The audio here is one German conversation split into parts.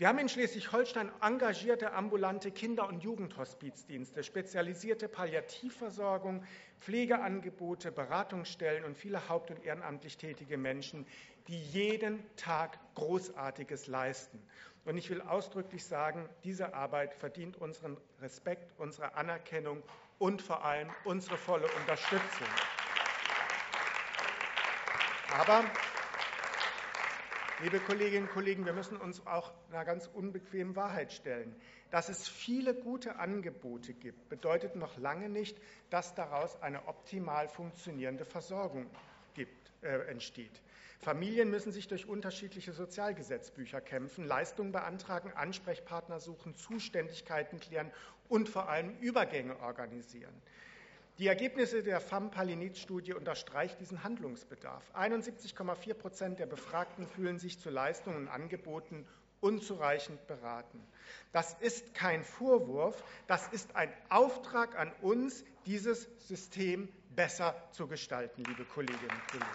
Wir haben in Schleswig-Holstein engagierte ambulante Kinder- und Jugendhospizdienste, spezialisierte Palliativversorgung, Pflegeangebote, Beratungsstellen und viele haupt- und ehrenamtlich tätige Menschen, die jeden Tag Großartiges leisten. Und ich will ausdrücklich sagen, diese Arbeit verdient unseren Respekt, unsere Anerkennung und vor allem unsere volle Unterstützung. Aber, liebe Kolleginnen und Kollegen, wir müssen uns auch einer ganz unbequemen Wahrheit stellen. Dass es viele gute Angebote gibt, bedeutet noch lange nicht, dass daraus eine optimal funktionierende Versorgung entsteht. Familien müssen sich durch unterschiedliche Sozialgesetzbücher kämpfen, Leistungen beantragen, Ansprechpartner suchen, Zuständigkeiten klären und vor allem Übergänge organisieren. Die Ergebnisse der FAM-Palinit-Studie unterstreichen diesen Handlungsbedarf. 71,4% der Befragten fühlen sich zu Leistungen und Angeboten unzureichend beraten. Das ist kein Vorwurf, das ist ein Auftrag an uns, dieses System besser zu gestalten, liebe Kolleginnen und Kollegen.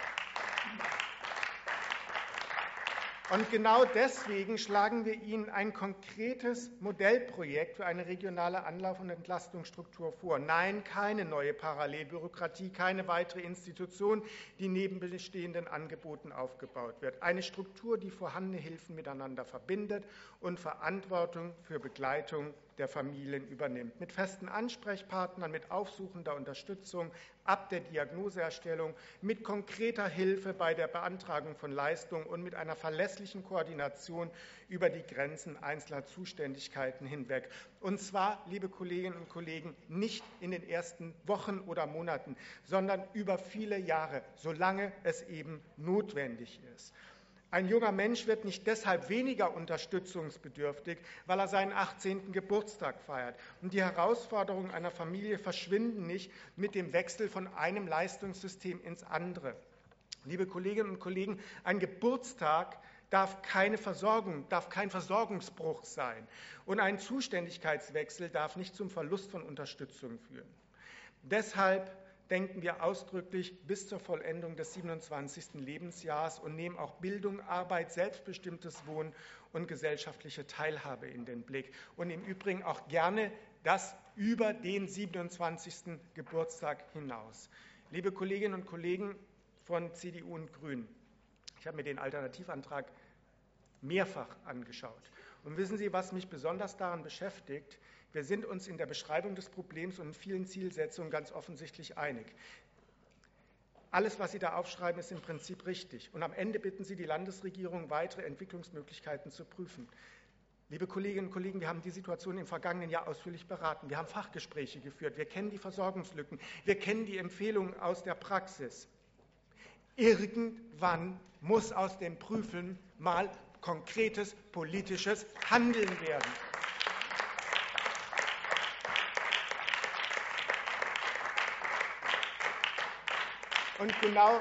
Und genau deswegen schlagen wir Ihnen ein konkretes Modellprojekt für eine regionale Anlauf- und Entlastungsstruktur vor. Nein, keine neue Parallelbürokratie, keine weitere Institution, die neben bestehenden Angeboten aufgebaut wird. Eine Struktur, die vorhandene Hilfen miteinander verbindet und Verantwortung für Begleitung der Familien übernimmt. Mit festen Ansprechpartnern, mit aufsuchender Unterstützung ab der Diagnoseerstellung, mit konkreter Hilfe bei der Beantragung von Leistungen und mit einer verlässlichen Koordination über die Grenzen einzelner Zuständigkeiten hinweg. Und zwar, liebe Kolleginnen und Kollegen, nicht in den ersten Wochen oder Monaten, sondern über viele Jahre, solange es eben notwendig ist. Ein junger Mensch wird nicht deshalb weniger unterstützungsbedürftig, weil er seinen 18. Geburtstag feiert. Und die Herausforderungen einer Familie verschwinden nicht mit dem Wechsel von einem Leistungssystem ins andere. Liebe Kolleginnen und Kollegen, ein Geburtstag darf kein Versorgungsbruch sein. Und ein Zuständigkeitswechsel darf nicht zum Verlust von Unterstützung führen. Deshalb denken wir ausdrücklich bis zur Vollendung des 27. Lebensjahres und nehmen auch Bildung, Arbeit, selbstbestimmtes Wohnen und gesellschaftliche Teilhabe in den Blick. Und im Übrigen auch gerne das über den 27. Geburtstag hinaus. Liebe Kolleginnen und Kollegen von CDU und Grünen, ich habe mir den Alternativantrag mehrfach angeschaut. Und wissen Sie, was mich besonders daran beschäftigt? Wir sind uns in der Beschreibung des Problems und in vielen Zielsetzungen ganz offensichtlich einig. Alles, was Sie da aufschreiben, ist im Prinzip richtig. Und am Ende bitten Sie die Landesregierung, weitere Entwicklungsmöglichkeiten zu prüfen. Liebe Kolleginnen und Kollegen, wir haben die Situation im vergangenen Jahr ausführlich beraten. Wir haben Fachgespräche geführt. Wir kennen die Versorgungslücken. Wir kennen die Empfehlungen aus der Praxis. Irgendwann muss aus dem Prüfen mal konkretes politisches Handeln werden. Und genau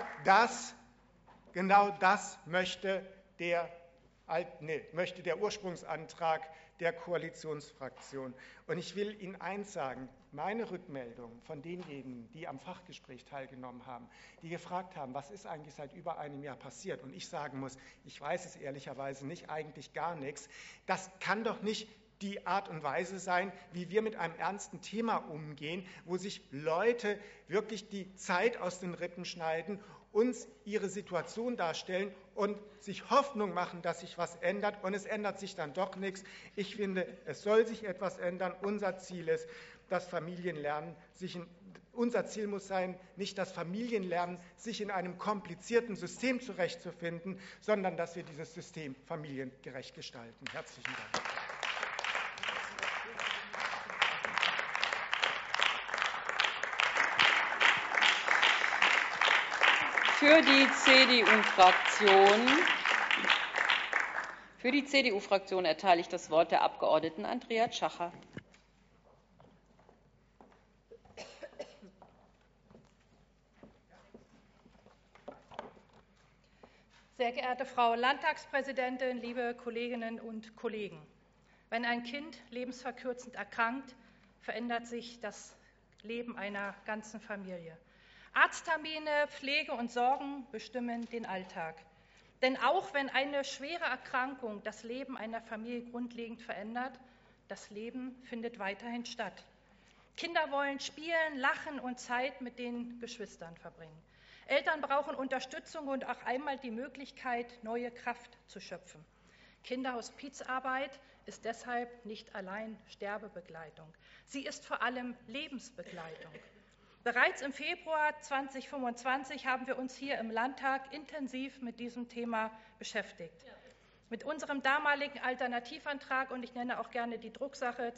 das möchte der Ursprungsantrag der Koalitionsfraktion. Und ich will Ihnen eins sagen, meine Rückmeldung von denjenigen, die am Fachgespräch teilgenommen haben, die gefragt haben, was ist eigentlich seit über einem Jahr passiert? Und ich sagen muss, ich weiß es ehrlicherweise nicht, eigentlich gar nichts. Das kann doch nicht die Art und Weise sein, wie wir mit einem ernsten Thema umgehen, wo sich Leute wirklich die Zeit aus den Rippen schneiden, uns ihre Situation darstellen und sich Hoffnung machen, dass sich was ändert, und es ändert sich dann doch nichts. Ich finde, es soll sich etwas ändern. Unser Ziel ist, dass Familien lernen, unser Ziel muss sein, nicht das Familienlernen, sich in einem komplizierten System zurechtzufinden, sondern dass wir dieses System familiengerecht gestalten. Herzlichen Dank. Für die CDU-Fraktion erteile ich das Wort der Abgeordneten Andrea Tschacher. Sehr geehrte Frau Landtagspräsidentin, liebe Kolleginnen und Kollegen! Wenn ein Kind lebensverkürzend erkrankt, verändert sich das Leben einer ganzen Familie. Arzttermine, Pflege und Sorgen bestimmen den Alltag. Denn auch wenn eine schwere Erkrankung das Leben einer Familie grundlegend verändert, das Leben findet weiterhin statt. Kinder wollen spielen, lachen und Zeit mit den Geschwistern verbringen. Eltern brauchen Unterstützung und auch einmal die Möglichkeit, neue Kraft zu schöpfen. Kinderhospizarbeit ist deshalb nicht allein Sterbebegleitung. Sie ist vor allem Lebensbegleitung. Bereits im Februar 2025 haben wir uns hier im Landtag intensiv mit diesem Thema beschäftigt. Mit unserem damaligen Alternativantrag, und ich nenne auch gerne die Drucksache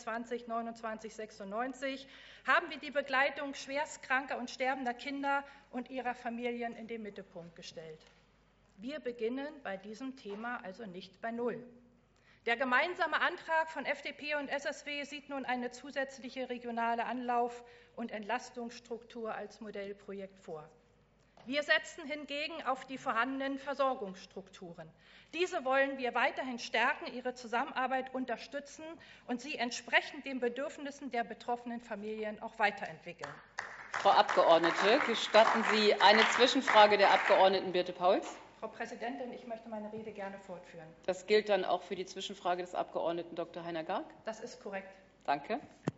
20-2996, haben wir die Begleitung schwerstkranker und sterbender Kinder und ihrer Familien in den Mittelpunkt gestellt. Wir beginnen bei diesem Thema also nicht bei Null. Der gemeinsame Antrag von FDP und SSW sieht nun eine zusätzliche regionale Anlauf- und Entlastungsstruktur als Modellprojekt vor. Wir setzen hingegen auf die vorhandenen Versorgungsstrukturen. Diese wollen wir weiterhin stärken, ihre Zusammenarbeit unterstützen und sie entsprechend den Bedürfnissen der betroffenen Familien auch weiterentwickeln. Frau Abgeordnete, gestatten Sie eine Zwischenfrage der Abgeordneten Birte Pauls? Frau Präsidentin, ich möchte meine Rede gerne fortführen. Das gilt dann auch für die Zwischenfrage des Abgeordneten Dr. Heiner Garg? Das ist korrekt. Danke.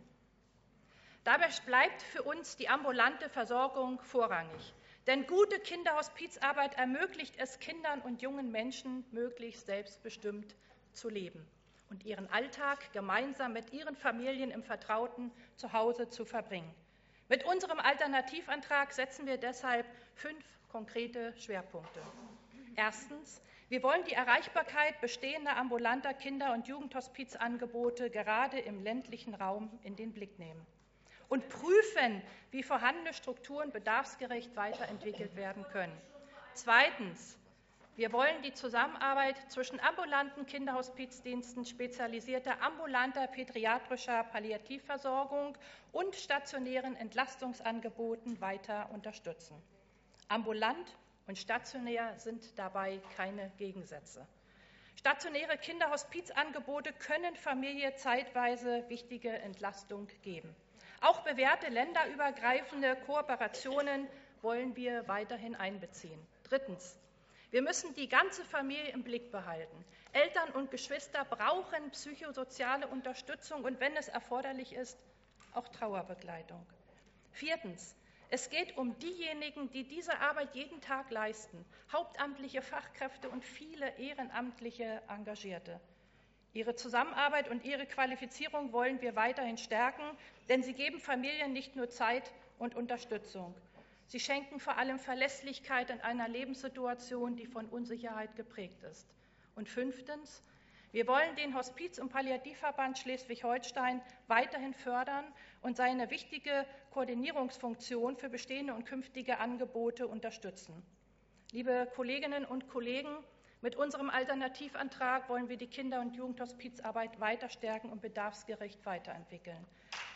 Dabei bleibt für uns die ambulante Versorgung vorrangig. Denn gute Kinderhospizarbeit ermöglicht es Kindern und jungen Menschen, möglichst selbstbestimmt zu leben und ihren Alltag gemeinsam mit ihren Familien im vertrauten Zuhause zu verbringen. Mit unserem Alternativantrag setzen wir deshalb 5 konkrete Schwerpunkte. Erstens, wir wollen die Erreichbarkeit bestehender ambulanter Kinder- und Jugendhospizangebote gerade im ländlichen Raum in den Blick nehmen und prüfen, wie vorhandene Strukturen bedarfsgerecht weiterentwickelt werden können. Zweitens, wir wollen die Zusammenarbeit zwischen ambulanten Kinderhospizdiensten, spezialisierter ambulanter pädiatrischer Palliativversorgung und stationären Entlastungsangeboten weiter unterstützen. Ambulant und stationär sind dabei keine Gegensätze. Stationäre Kinderhospizangebote können Familie zeitweise wichtige Entlastung geben. Auch bewährte länderübergreifende Kooperationen wollen wir weiterhin einbeziehen. Drittens. Wir müssen die ganze Familie im Blick behalten. Eltern und Geschwister brauchen psychosoziale Unterstützung und, wenn es erforderlich ist, auch Trauerbegleitung. Viertens. Es geht um diejenigen, die diese Arbeit jeden Tag leisten, hauptamtliche Fachkräfte und viele ehrenamtliche Engagierte. Ihre Zusammenarbeit und ihre Qualifizierung wollen wir weiterhin stärken, denn sie geben Familien nicht nur Zeit und Unterstützung. Sie schenken vor allem Verlässlichkeit in einer Lebenssituation, die von Unsicherheit geprägt ist. Und fünftens, wir wollen den Hospiz- und Palliativverband Schleswig-Holstein weiterhin fördern und seine wichtige Koordinierungsfunktion für bestehende und künftige Angebote unterstützen. Liebe Kolleginnen und Kollegen, mit unserem Alternativantrag wollen wir die Kinder- und Jugendhospizarbeit weiter stärken und bedarfsgerecht weiterentwickeln.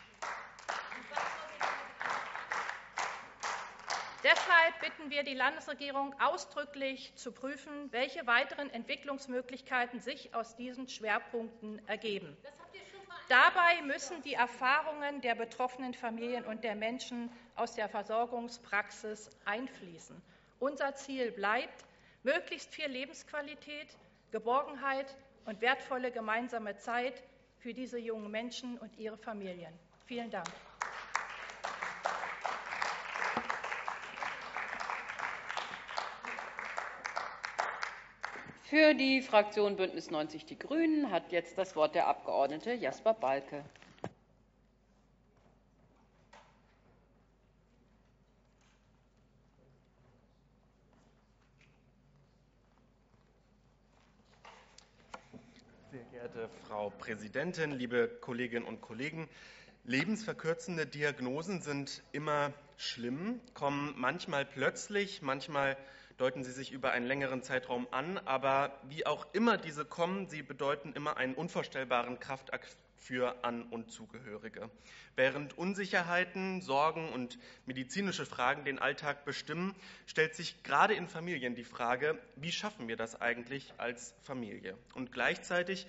Deshalb bitten wir die Landesregierung ausdrücklich zu prüfen, welche weiteren Entwicklungsmöglichkeiten sich aus diesen Schwerpunkten ergeben. Dabei müssen die Erfahrungen der betroffenen Familien und der Menschen aus der Versorgungspraxis einfließen. Unser Ziel bleibt, möglichst viel Lebensqualität, Geborgenheit und wertvolle gemeinsame Zeit für diese jungen Menschen und ihre Familien. Vielen Dank. Für die Fraktion Bündnis 90 Die Grünen hat jetzt das Wort der Abgeordnete Jasper Balke. Sehr geehrte Frau Präsidentin, liebe Kolleginnen und Kollegen! Lebensverkürzende Diagnosen sind immer schlimm, kommen manchmal plötzlich, manchmal deuten sie sich über einen längeren Zeitraum an, aber wie auch immer diese kommen, sie bedeuten immer einen unvorstellbaren Kraftakt für An- und Zugehörige. Während Unsicherheiten, Sorgen und medizinische Fragen den Alltag bestimmen, stellt sich gerade in Familien die Frage, wie schaffen wir das eigentlich als Familie? Und gleichzeitig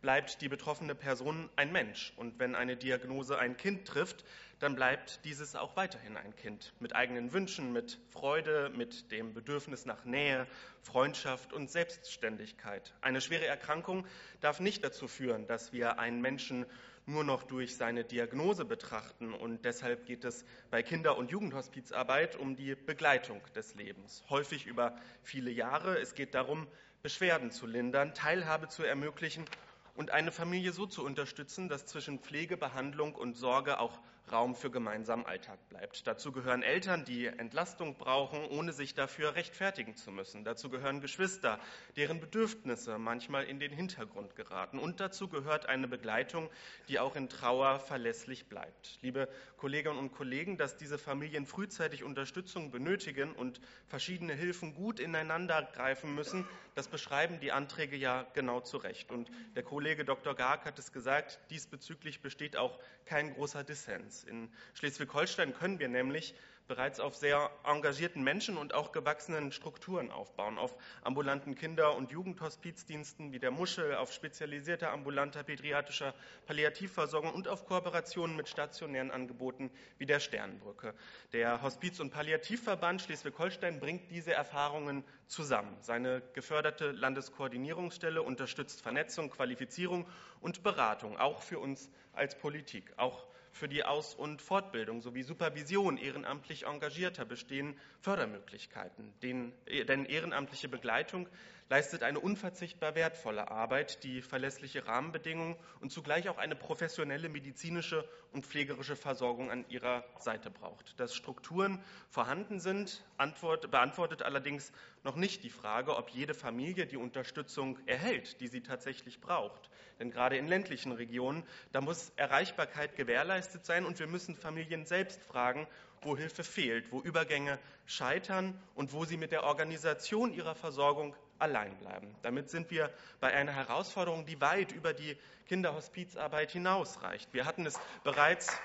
bleibt die betroffene Person ein Mensch. Und wenn eine Diagnose ein Kind trifft, dann bleibt dieses auch weiterhin ein Kind mit eigenen Wünschen, mit Freude, mit dem Bedürfnis nach Nähe, Freundschaft und Selbstständigkeit. Eine schwere Erkrankung darf nicht dazu führen, dass wir einen Menschen nur noch durch seine Diagnose betrachten. Und deshalb geht es bei Kinder- und Jugendhospizarbeit um die Begleitung des Lebens, häufig über viele Jahre. Es geht darum, Beschwerden zu lindern, Teilhabe zu ermöglichen und eine Familie so zu unterstützen, dass zwischen Pflege, Behandlung und Sorge auch Raum für gemeinsamen Alltag bleibt. Dazu gehören Eltern, die Entlastung brauchen, ohne sich dafür rechtfertigen zu müssen. Dazu gehören Geschwister, deren Bedürfnisse manchmal in den Hintergrund geraten. Und dazu gehört eine Begleitung, die auch in Trauer verlässlich bleibt. Liebe Kolleginnen und Kollegen, dass diese Familien frühzeitig Unterstützung benötigen und verschiedene Hilfen gut ineinander greifen müssen, das beschreiben die Anträge ja genau zu Recht. Und der Kollege Dr. Garg hat es gesagt, diesbezüglich besteht auch kein großer Dissens. In Schleswig-Holstein können wir nämlich bereits auf sehr engagierten Menschen und auch gewachsenen Strukturen aufbauen, auf ambulanten Kinder- und Jugendhospizdiensten wie der Muschel, auf spezialisierter ambulanter pädiatrischer Palliativversorgung und auf Kooperationen mit stationären Angeboten wie der Sternbrücke. Der Hospiz- und Palliativverband Schleswig-Holstein bringt diese Erfahrungen zusammen. Seine geförderte Landeskoordinierungsstelle unterstützt Vernetzung, Qualifizierung und Beratung, auch für uns als Politik, auch für die Aus- und Fortbildung sowie Supervision ehrenamtlich Engagierter bestehen Fördermöglichkeiten. Denn ehrenamtliche Begleitung leistet eine unverzichtbar wertvolle Arbeit, die verlässliche Rahmenbedingungen und zugleich auch eine professionelle medizinische und pflegerische Versorgung an ihrer Seite braucht. Dass Strukturen vorhanden sind, beantwortet allerdings noch nicht die Frage, ob jede Familie die Unterstützung erhält, die sie tatsächlich braucht. Denn gerade in ländlichen Regionen, da muss Erreichbarkeit gewährleistet sein und wir müssen Familien selbst fragen, wo Hilfe fehlt, wo Übergänge scheitern und wo sie mit der Organisation ihrer Versorgung allein bleiben. Damit sind wir bei einer Herausforderung, die weit über die Kinderhospizarbeit hinausreicht. Wir hatten es bereits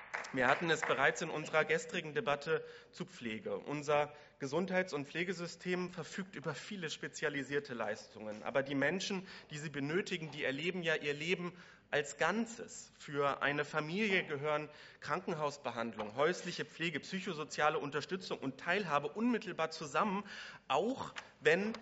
in unserer gestrigen Debatte zu Pflege. Unser Gesundheits- und Pflegesystem verfügt über viele spezialisierte Leistungen. Aber die Menschen, die sie benötigen, die erleben ja ihr Leben als Ganzes. Für eine Familie gehören Krankenhausbehandlung, häusliche Pflege, psychosoziale Unterstützung und Teilhabe unmittelbar zusammen, auch wenn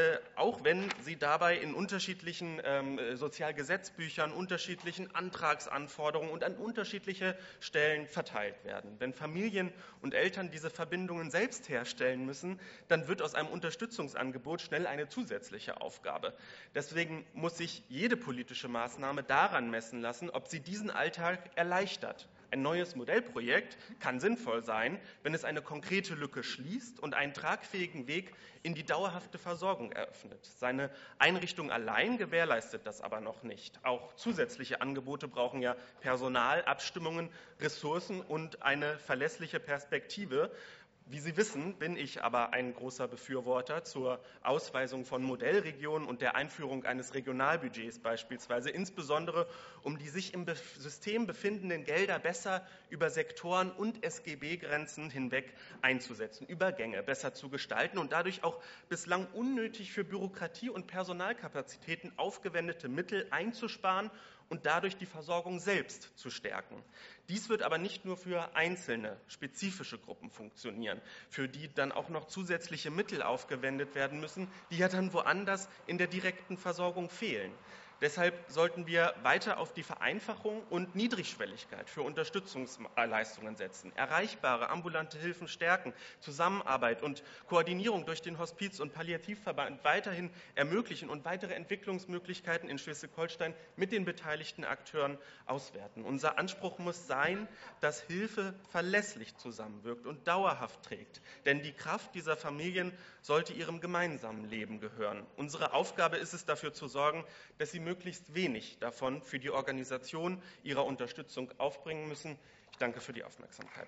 sie dabei in unterschiedlichen Sozialgesetzbüchern, unterschiedlichen Antragsanforderungen und an unterschiedliche Stellen verteilt werden. Wenn Familien und Eltern diese Verbindungen selbst herstellen müssen, dann wird aus einem Unterstützungsangebot schnell eine zusätzliche Aufgabe. Deswegen muss sich jede politische Maßnahme daran messen lassen, ob sie diesen Alltag erleichtert. Ein neues Modellprojekt kann sinnvoll sein, wenn es eine konkrete Lücke schließt und einen tragfähigen Weg in die dauerhafte Versorgung eröffnet. Seine Einrichtung allein gewährleistet das aber noch nicht. Auch zusätzliche Angebote brauchen ja Personal, Abstimmungen, Ressourcen und eine verlässliche Perspektive. Wie Sie wissen, bin ich aber ein großer Befürworter zur Ausweisung von Modellregionen und der Einführung eines Regionalbudgets beispielsweise, insbesondere um die sich im System befindenden Gelder besser über Sektoren und SGB-Grenzen hinweg einzusetzen, Übergänge besser zu gestalten und dadurch auch bislang unnötig für Bürokratie und Personalkapazitäten aufgewendete Mittel einzusparen und dadurch die Versorgung selbst zu stärken. Dies wird aber nicht nur für einzelne, spezifische Gruppen funktionieren, für die dann auch noch zusätzliche Mittel aufgewendet werden müssen, die ja dann woanders in der direkten Versorgung fehlen. Deshalb sollten wir weiter auf die Vereinfachung und Niedrigschwelligkeit für Unterstützungsleistungen setzen, erreichbare ambulante Hilfen stärken, Zusammenarbeit und Koordinierung durch den Hospiz- und Palliativverband weiterhin ermöglichen und weitere Entwicklungsmöglichkeiten in Schleswig-Holstein mit den beteiligten Akteuren auswerten. Unser Anspruch muss sein, dass Hilfe verlässlich zusammenwirkt und dauerhaft trägt. Denn die Kraft dieser Familien sollte ihrem gemeinsamen Leben gehören. Unsere Aufgabe ist es, dafür zu sorgen, dass sie möglichst wenig davon für die Organisation ihrer Unterstützung aufbringen müssen. Ich danke für die Aufmerksamkeit.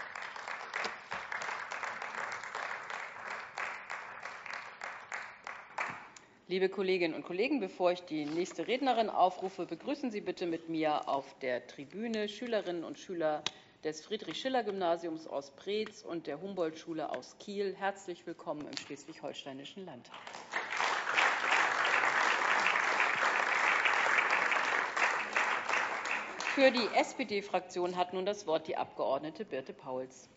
Liebe Kolleginnen und Kollegen, bevor ich die nächste Rednerin aufrufe, begrüßen Sie bitte mit mir auf der Tribüne Schülerinnen und Schüler des Friedrich-Schiller-Gymnasiums aus Preetz und der Humboldt-Schule aus Kiel. Herzlich willkommen im Schleswig-Holsteinischen Landtag. Für die SPD-Fraktion hat nun das Wort die Abgeordnete Birte Pauls.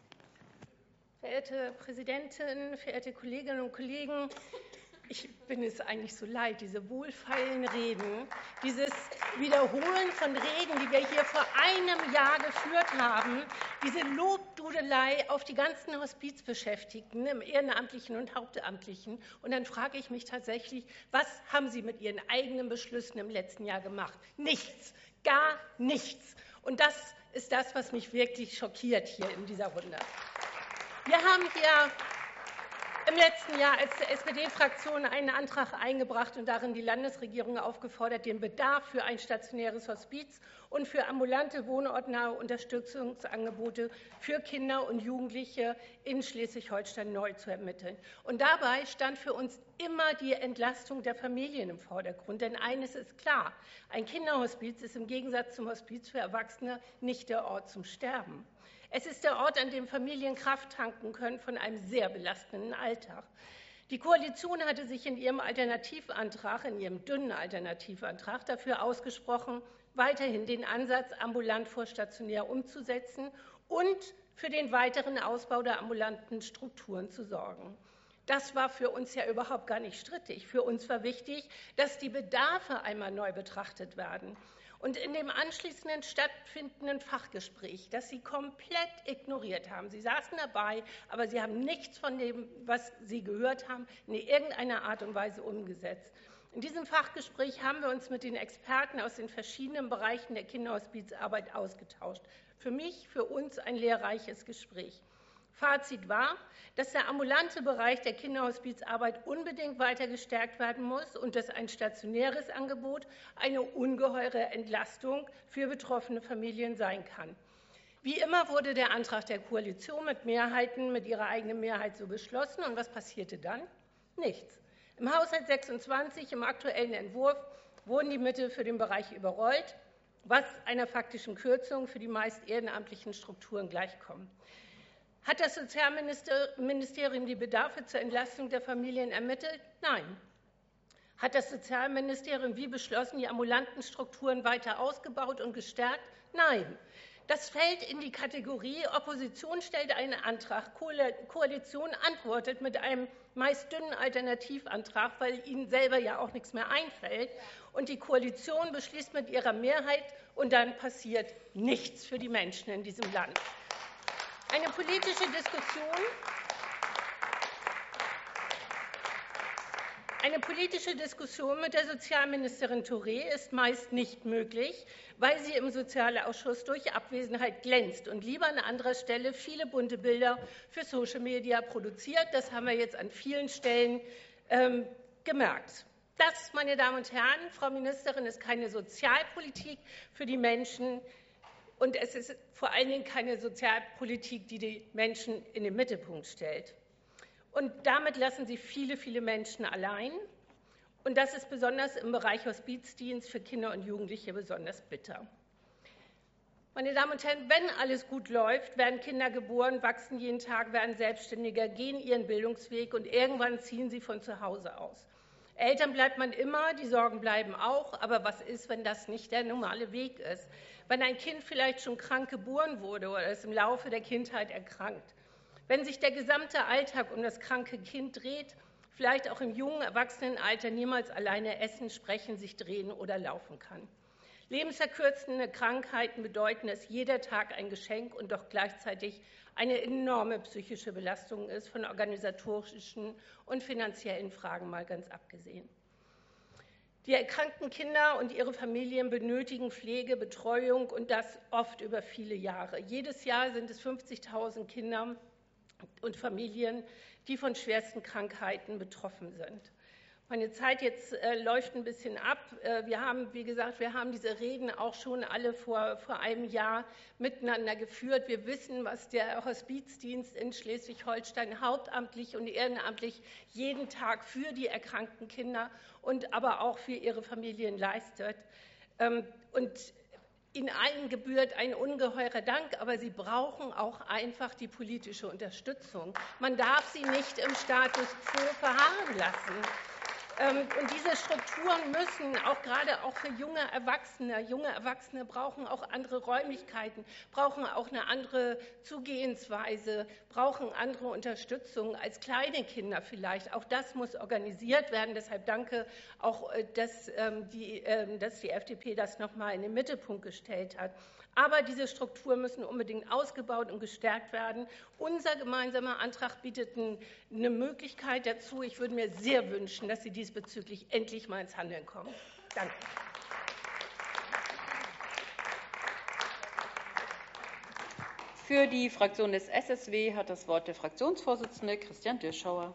Verehrte Präsidentin, verehrte Kolleginnen und Kollegen! Ich bin es eigentlich so leid, diese wohlfeilen Reden, dieses Wiederholen von Reden, die wir hier vor einem Jahr geführt haben, diese Lobdudelei auf die ganzen Hospizbeschäftigten im Ehrenamtlichen und Hauptamtlichen. Und dann frage ich mich tatsächlich, was haben Sie mit Ihren eigenen Beschlüssen im letzten Jahr gemacht? Nichts, gar nichts. Und das ist das, was mich wirklich schockiert hier in dieser Runde. Wir haben hier im letzten Jahr als SPD-Fraktion einen Antrag eingebracht und darin die Landesregierung aufgefordert, den Bedarf für ein stationäres Hospiz und für ambulante wohnortnahe Unterstützungsangebote für Kinder und Jugendliche in Schleswig-Holstein neu zu ermitteln. Und dabei stand für uns immer die Entlastung der Familien im Vordergrund. Denn eines ist klar, ein Kinderhospiz ist im Gegensatz zum Hospiz für Erwachsene nicht der Ort zum Sterben. Es ist der Ort, an dem Familien Kraft tanken können von einem sehr belastenden Alltag. Die Koalition hatte sich in ihrem Alternativantrag, in ihrem dünnen Alternativantrag dafür ausgesprochen, weiterhin den Ansatz ambulant vor stationär umzusetzen und für den weiteren Ausbau der ambulanten Strukturen zu sorgen. Das war für uns ja überhaupt gar nicht strittig. Für uns war wichtig, dass die Bedarfe einmal neu betrachtet werden. Und in dem anschließenden stattfindenden Fachgespräch, das Sie komplett ignoriert haben. Sie saßen dabei, aber Sie haben nichts von dem, was Sie gehört haben, in irgendeiner Art und Weise umgesetzt. In diesem Fachgespräch haben wir uns mit den Experten aus den verschiedenen Bereichen der Kinderhospizarbeit ausgetauscht. Für mich, für uns ein lehrreiches Gespräch. Fazit war, dass der ambulante Bereich der Kinderhospizarbeit unbedingt weiter gestärkt werden muss und dass ein stationäres Angebot eine ungeheure Entlastung für betroffene Familien sein kann. Wie immer wurde der Antrag der Koalition mit ihrer eigenen Mehrheit so beschlossen. Und was passierte dann? Nichts. Im Haushalt 26, im aktuellen Entwurf, wurden die Mittel für den Bereich überrollt, was einer faktischen Kürzung für die meist ehrenamtlichen Strukturen gleichkommt. Hat das Sozialministerium die Bedarfe zur Entlastung der Familien ermittelt? Nein. Hat das Sozialministerium wie beschlossen die ambulanten Strukturen weiter ausgebaut und gestärkt? Nein. Das fällt in die Kategorie, Opposition stellt einen Antrag, Koalition antwortet mit einem meist dünnen Alternativantrag, weil ihnen selber ja auch nichts mehr einfällt. Und die Koalition beschließt mit ihrer Mehrheit und dann passiert nichts für die Menschen in diesem Land. Eine politische Diskussion mit der Sozialministerin Touré ist meist nicht möglich, weil sie im Sozialausschuss durch Abwesenheit glänzt und lieber an anderer Stelle viele bunte Bilder für Social Media produziert. Das haben wir jetzt an vielen Stellen gemerkt. Das, meine Damen und Herren, Frau Ministerin, ist keine Sozialpolitik für die Menschen. Und es ist vor allen Dingen keine Sozialpolitik, die die Menschen in den Mittelpunkt stellt. Und damit lassen Sie viele, viele Menschen allein. Und das ist besonders im Bereich Hospizdienst für Kinder und Jugendliche besonders bitter. Meine Damen und Herren, wenn alles gut läuft, werden Kinder geboren, wachsen jeden Tag, werden selbstständiger, gehen ihren Bildungsweg und irgendwann ziehen sie von zu Hause aus. Eltern bleibt man immer, die Sorgen bleiben auch, aber was ist, wenn das nicht der normale Weg ist? Wenn ein Kind vielleicht schon krank geboren wurde oder es im Laufe der Kindheit erkrankt? Wenn sich der gesamte Alltag um das kranke Kind dreht, vielleicht auch im jungen Erwachsenenalter niemals alleine essen, sprechen, sich drehen oder laufen kann? Lebensverkürzende Krankheiten bedeuten, dass jeder Tag ein Geschenk und doch gleichzeitig eine enorme psychische Belastung ist, von organisatorischen und finanziellen Fragen mal ganz abgesehen. Die erkrankten Kinder und ihre Familien benötigen Pflege, Betreuung und das oft über viele Jahre. Jedes Jahr sind es 50.000 Kinder und Familien, die von schwersten Krankheiten betroffen sind. Meine Zeit jetzt läuft ein bisschen ab. Wir haben, wie gesagt, diese Reden auch schon alle vor einem Jahr miteinander geführt. Wir wissen, was der Hospizdienst in Schleswig-Holstein hauptamtlich und ehrenamtlich jeden Tag für die erkrankten Kinder und aber auch für ihre Familien leistet. Und Ihnen allen gebührt ein ungeheurer Dank, aber Sie brauchen auch einfach die politische Unterstützung. Man darf sie nicht im Status quo verharren lassen. Und diese Strukturen müssen auch für junge Erwachsene brauchen auch andere Räumlichkeiten, brauchen auch eine andere Zugehensweise, brauchen andere Unterstützung als kleine Kinder vielleicht. Auch das muss organisiert werden. Deshalb danke auch, dass die FDP das nochmal in den Mittelpunkt gestellt hat. Aber diese Strukturen müssen unbedingt ausgebaut und gestärkt werden. Unser gemeinsamer Antrag bietet eine Möglichkeit dazu. Ich würde mir sehr wünschen, dass Sie diesbezüglich endlich mal ins Handeln kommen. Danke. Für die Fraktion des SSW hat das Wort der Fraktionsvorsitzende Christian Dirschauer.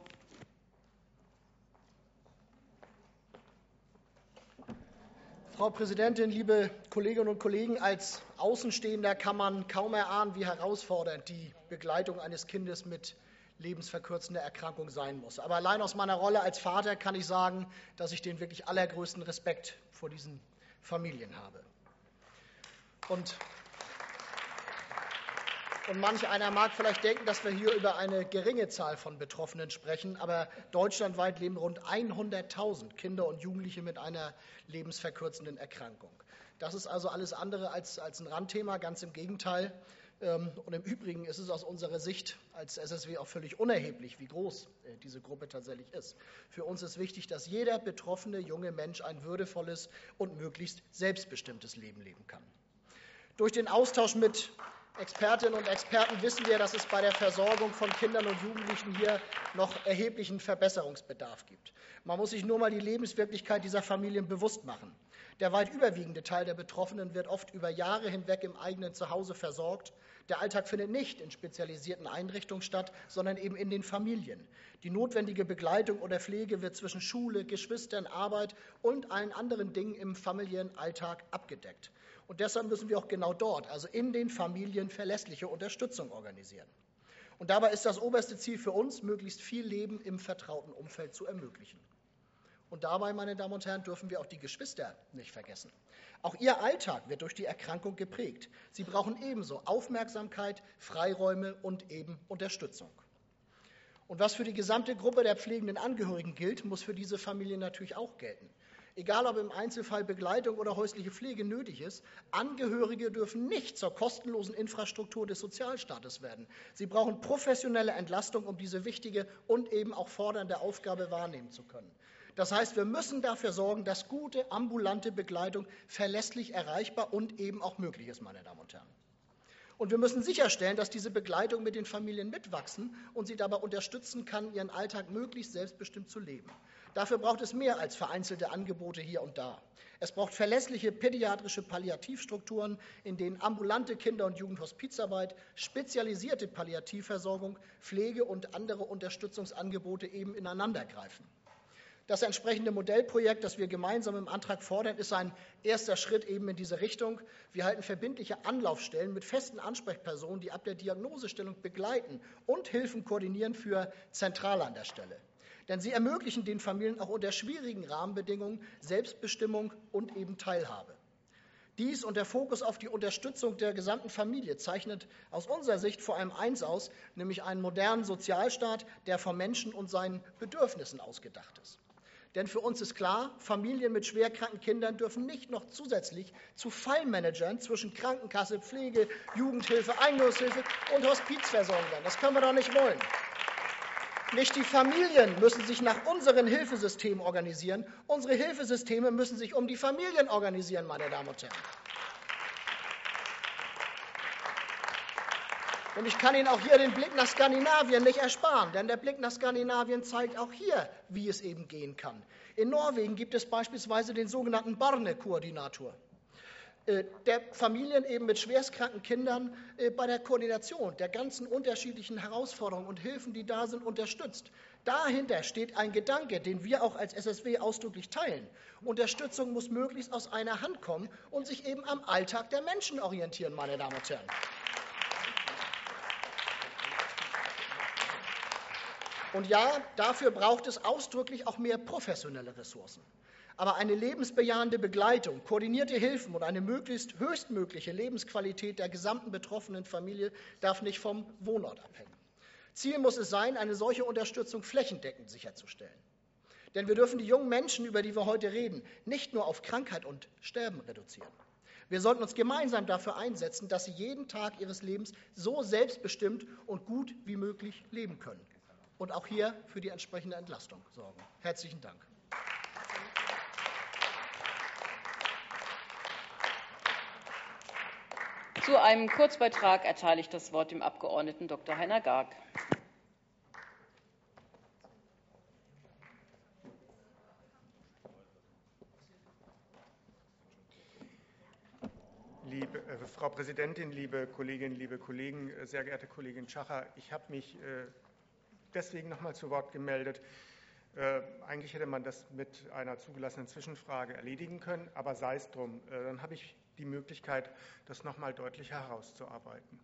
Frau Präsidentin, liebe Kolleginnen und Kollegen! Als Außenstehender kann man kaum erahnen, wie herausfordernd die Begleitung eines Kindes mit lebensverkürzender Erkrankung sein muss. Aber allein aus meiner Rolle als Vater kann ich sagen, dass ich den wirklich allergrößten Respekt vor diesen Familien habe. Und manch einer mag vielleicht denken, dass wir hier über eine geringe Zahl von Betroffenen sprechen, aber deutschlandweit leben rund 100.000 Kinder und Jugendliche mit einer lebensverkürzenden Erkrankung. Das ist also alles andere als ein Randthema, ganz im Gegenteil. Und im Übrigen ist es aus unserer Sicht als SSW auch völlig unerheblich, wie groß diese Gruppe tatsächlich ist. Für uns ist wichtig, dass jeder betroffene junge Mensch ein würdevolles und möglichst selbstbestimmtes Leben leben kann. Durch den Austausch mit Expertinnen und Experten wissen wir, dass es bei der Versorgung von Kindern und Jugendlichen hier noch erheblichen Verbesserungsbedarf gibt. Man muss sich nur mal die Lebenswirklichkeit dieser Familien bewusst machen. Der weit überwiegende Teil der Betroffenen wird oft über Jahre hinweg im eigenen Zuhause versorgt. Der Alltag findet nicht in spezialisierten Einrichtungen statt, sondern eben in den Familien. Die notwendige Begleitung oder Pflege wird zwischen Schule, Geschwistern, Arbeit und allen anderen Dingen im familiären Alltag abgedeckt. Und deshalb müssen wir auch genau dort, also in den Familien, verlässliche Unterstützung organisieren. Und dabei ist das oberste Ziel für uns, möglichst viel Leben im vertrauten Umfeld zu ermöglichen. Und dabei, meine Damen und Herren, dürfen wir auch die Geschwister nicht vergessen. Auch ihr Alltag wird durch die Erkrankung geprägt. Sie brauchen ebenso Aufmerksamkeit, Freiräume und eben Unterstützung. Und was für die gesamte Gruppe der pflegenden Angehörigen gilt, muss für diese Familien natürlich auch gelten. Egal, ob im Einzelfall Begleitung oder häusliche Pflege nötig ist, Angehörige dürfen nicht zur kostenlosen Infrastruktur des Sozialstaates werden. Sie brauchen professionelle Entlastung, um diese wichtige und eben auch fordernde Aufgabe wahrnehmen zu können. Das heißt, wir müssen dafür sorgen, dass gute ambulante Begleitung verlässlich erreichbar und eben auch möglich ist, meine Damen und Herren. Und wir müssen sicherstellen, dass diese Begleitung mit den Familien mitwachsen und sie dabei unterstützen kann, ihren Alltag möglichst selbstbestimmt zu leben. Dafür braucht es mehr als vereinzelte Angebote hier und da. Es braucht verlässliche pädiatrische Palliativstrukturen, in denen ambulante Kinder- und Jugendhospizarbeit, spezialisierte Palliativversorgung, Pflege und andere Unterstützungsangebote eben ineinandergreifen. Das entsprechende Modellprojekt, das wir gemeinsam im Antrag fordern, ist ein erster Schritt eben in diese Richtung. Wir halten verbindliche Anlaufstellen mit festen Ansprechpersonen, die ab der Diagnosestellung begleiten und Hilfen koordinieren, für zentral an der Stelle. Denn sie ermöglichen den Familien auch unter schwierigen Rahmenbedingungen Selbstbestimmung und eben Teilhabe. Dies und der Fokus auf die Unterstützung der gesamten Familie zeichnet aus unserer Sicht vor allem eins aus, nämlich einen modernen Sozialstaat, der vom Menschen und seinen Bedürfnissen ausgedacht ist. Denn für uns ist klar, Familien mit schwerkranken Kindern dürfen nicht noch zusätzlich zu Fallmanagern zwischen Krankenkasse, Pflege, Jugendhilfe, Eingliederungshilfe und Hospizversorgung werden. Das können wir doch nicht wollen. Nicht die Familien müssen sich nach unseren Hilfesystemen organisieren. Unsere Hilfesysteme müssen sich um die Familien organisieren, meine Damen und Herren. Und ich kann Ihnen auch hier den Blick nach Skandinavien nicht ersparen, denn der Blick nach Skandinavien zeigt auch hier, wie es eben gehen kann. In Norwegen gibt es beispielsweise den sogenannten Barnekoordinator, der Familien eben mit schwerstkranken Kindern bei der Koordination der ganzen unterschiedlichen Herausforderungen und Hilfen, die da sind, unterstützt. Dahinter steht ein Gedanke, den wir auch als SSW ausdrücklich teilen. Unterstützung muss möglichst aus einer Hand kommen und sich eben am Alltag der Menschen orientieren, meine Damen und Herren. Und ja, dafür braucht es ausdrücklich auch mehr professionelle Ressourcen. Aber eine lebensbejahende Begleitung, koordinierte Hilfen und eine möglichst höchstmögliche Lebensqualität der gesamten betroffenen Familie darf nicht vom Wohnort abhängen. Ziel muss es sein, eine solche Unterstützung flächendeckend sicherzustellen. Denn wir dürfen die jungen Menschen, über die wir heute reden, nicht nur auf Krankheit und Sterben reduzieren. Wir sollten uns gemeinsam dafür einsetzen, dass sie jeden Tag ihres Lebens so selbstbestimmt und gut wie möglich leben können. Und auch hier für die entsprechende Entlastung sorgen. Herzlichen Dank. Zu einem Kurzbeitrag erteile ich das Wort dem Abgeordneten Dr. Heiner Garg. Frau Präsidentin, liebe Kolleginnen, liebe Kollegen, sehr geehrte Kollegin Schacher, ich habe mich deswegen noch mal zu Wort gemeldet. Eigentlich hätte man das mit einer zugelassenen Zwischenfrage erledigen können, aber sei es drum. Dann habe ich die Möglichkeit, das noch mal deutlicher herauszuarbeiten.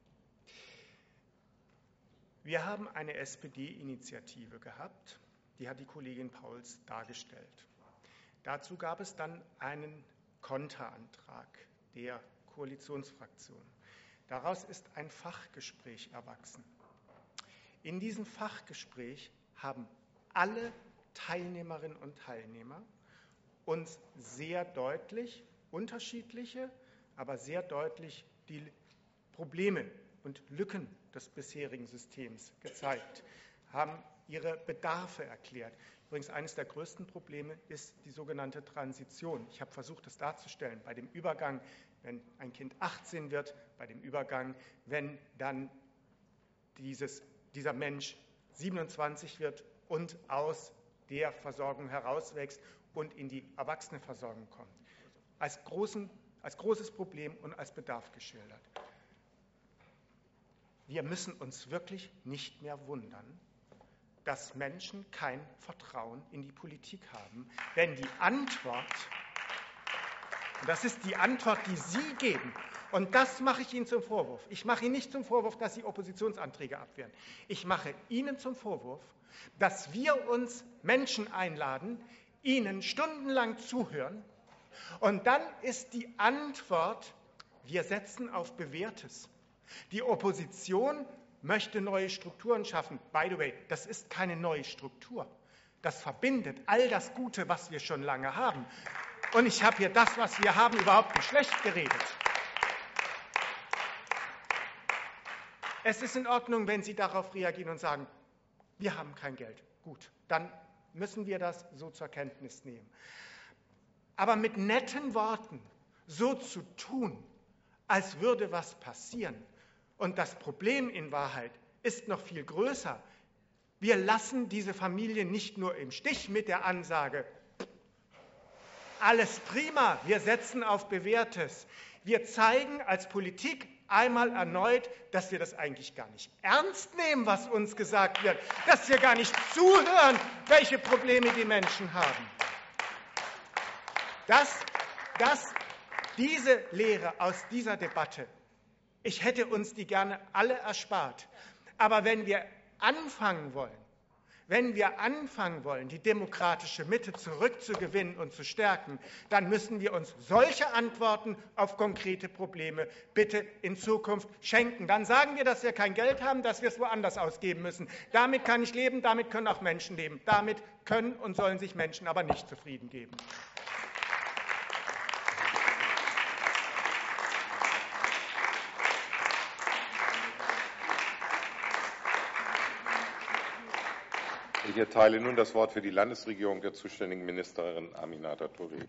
Wir haben eine SPD-Initiative gehabt, die hat die Kollegin Pauls dargestellt. Dazu gab es dann einen Konterantrag der Koalitionsfraktion. Daraus ist ein Fachgespräch erwachsen. In diesem Fachgespräch haben alle Teilnehmerinnen und Teilnehmer uns sehr deutlich unterschiedliche, aber sehr deutlich die Probleme und Lücken des bisherigen Systems gezeigt, haben ihre Bedarfe erklärt. Übrigens, eines der größten Probleme ist die sogenannte Transition. Ich habe versucht, das darzustellen, bei dem Übergang, wenn ein Kind 18 wird, bei dem Übergang, wenn dann dieser Mensch 27 wird und aus der Versorgung herauswächst und in die Erwachsenenversorgung kommt. Als großes Problem und als Bedarf geschildert. Wir müssen uns wirklich nicht mehr wundern, dass Menschen kein Vertrauen in die Politik haben, wenn die Antwort, und das ist die Antwort, die Sie geben, und das mache ich Ihnen zum Vorwurf. Ich mache Ihnen nicht zum Vorwurf, dass Sie Oppositionsanträge abwehren. Ich mache Ihnen zum Vorwurf, dass wir uns Menschen einladen, ihnen stundenlang zuhören, und dann ist die Antwort, wir setzen auf Bewährtes. Die Opposition möchte neue Strukturen schaffen. By the way, das ist keine neue Struktur. Das verbindet all das Gute, was wir schon lange haben. Und ich habe hier das, was wir haben, überhaupt nicht schlecht geredet. Es ist in Ordnung, wenn Sie darauf reagieren und sagen, wir haben kein Geld. Gut, dann müssen wir das so zur Kenntnis nehmen. Aber mit netten Worten so zu tun, als würde was passieren. Und das Problem in Wahrheit ist noch viel größer. Wir lassen diese Familie nicht nur im Stich mit der Ansage, alles prima, wir setzen auf Bewährtes. Wir zeigen als Politik einmal erneut, dass wir das eigentlich gar nicht ernst nehmen, was uns gesagt wird, dass wir gar nicht zuhören, welche Probleme die Menschen haben. Diese Lehre aus dieser Debatte, ich hätte uns die gerne alle erspart. Aber wenn wir anfangen wollen, die demokratische Mitte zurückzugewinnen und zu stärken, dann müssen wir uns solche Antworten auf konkrete Probleme bitte in Zukunft schenken. Dann sagen wir, dass wir kein Geld haben, dass wir es woanders ausgeben müssen. Damit kann ich leben, damit können auch Menschen leben. Damit können und sollen sich Menschen aber nicht zufrieden geben. Ich erteile nun das Wort für die Landesregierung der zuständigen Ministerin Aminata Touré.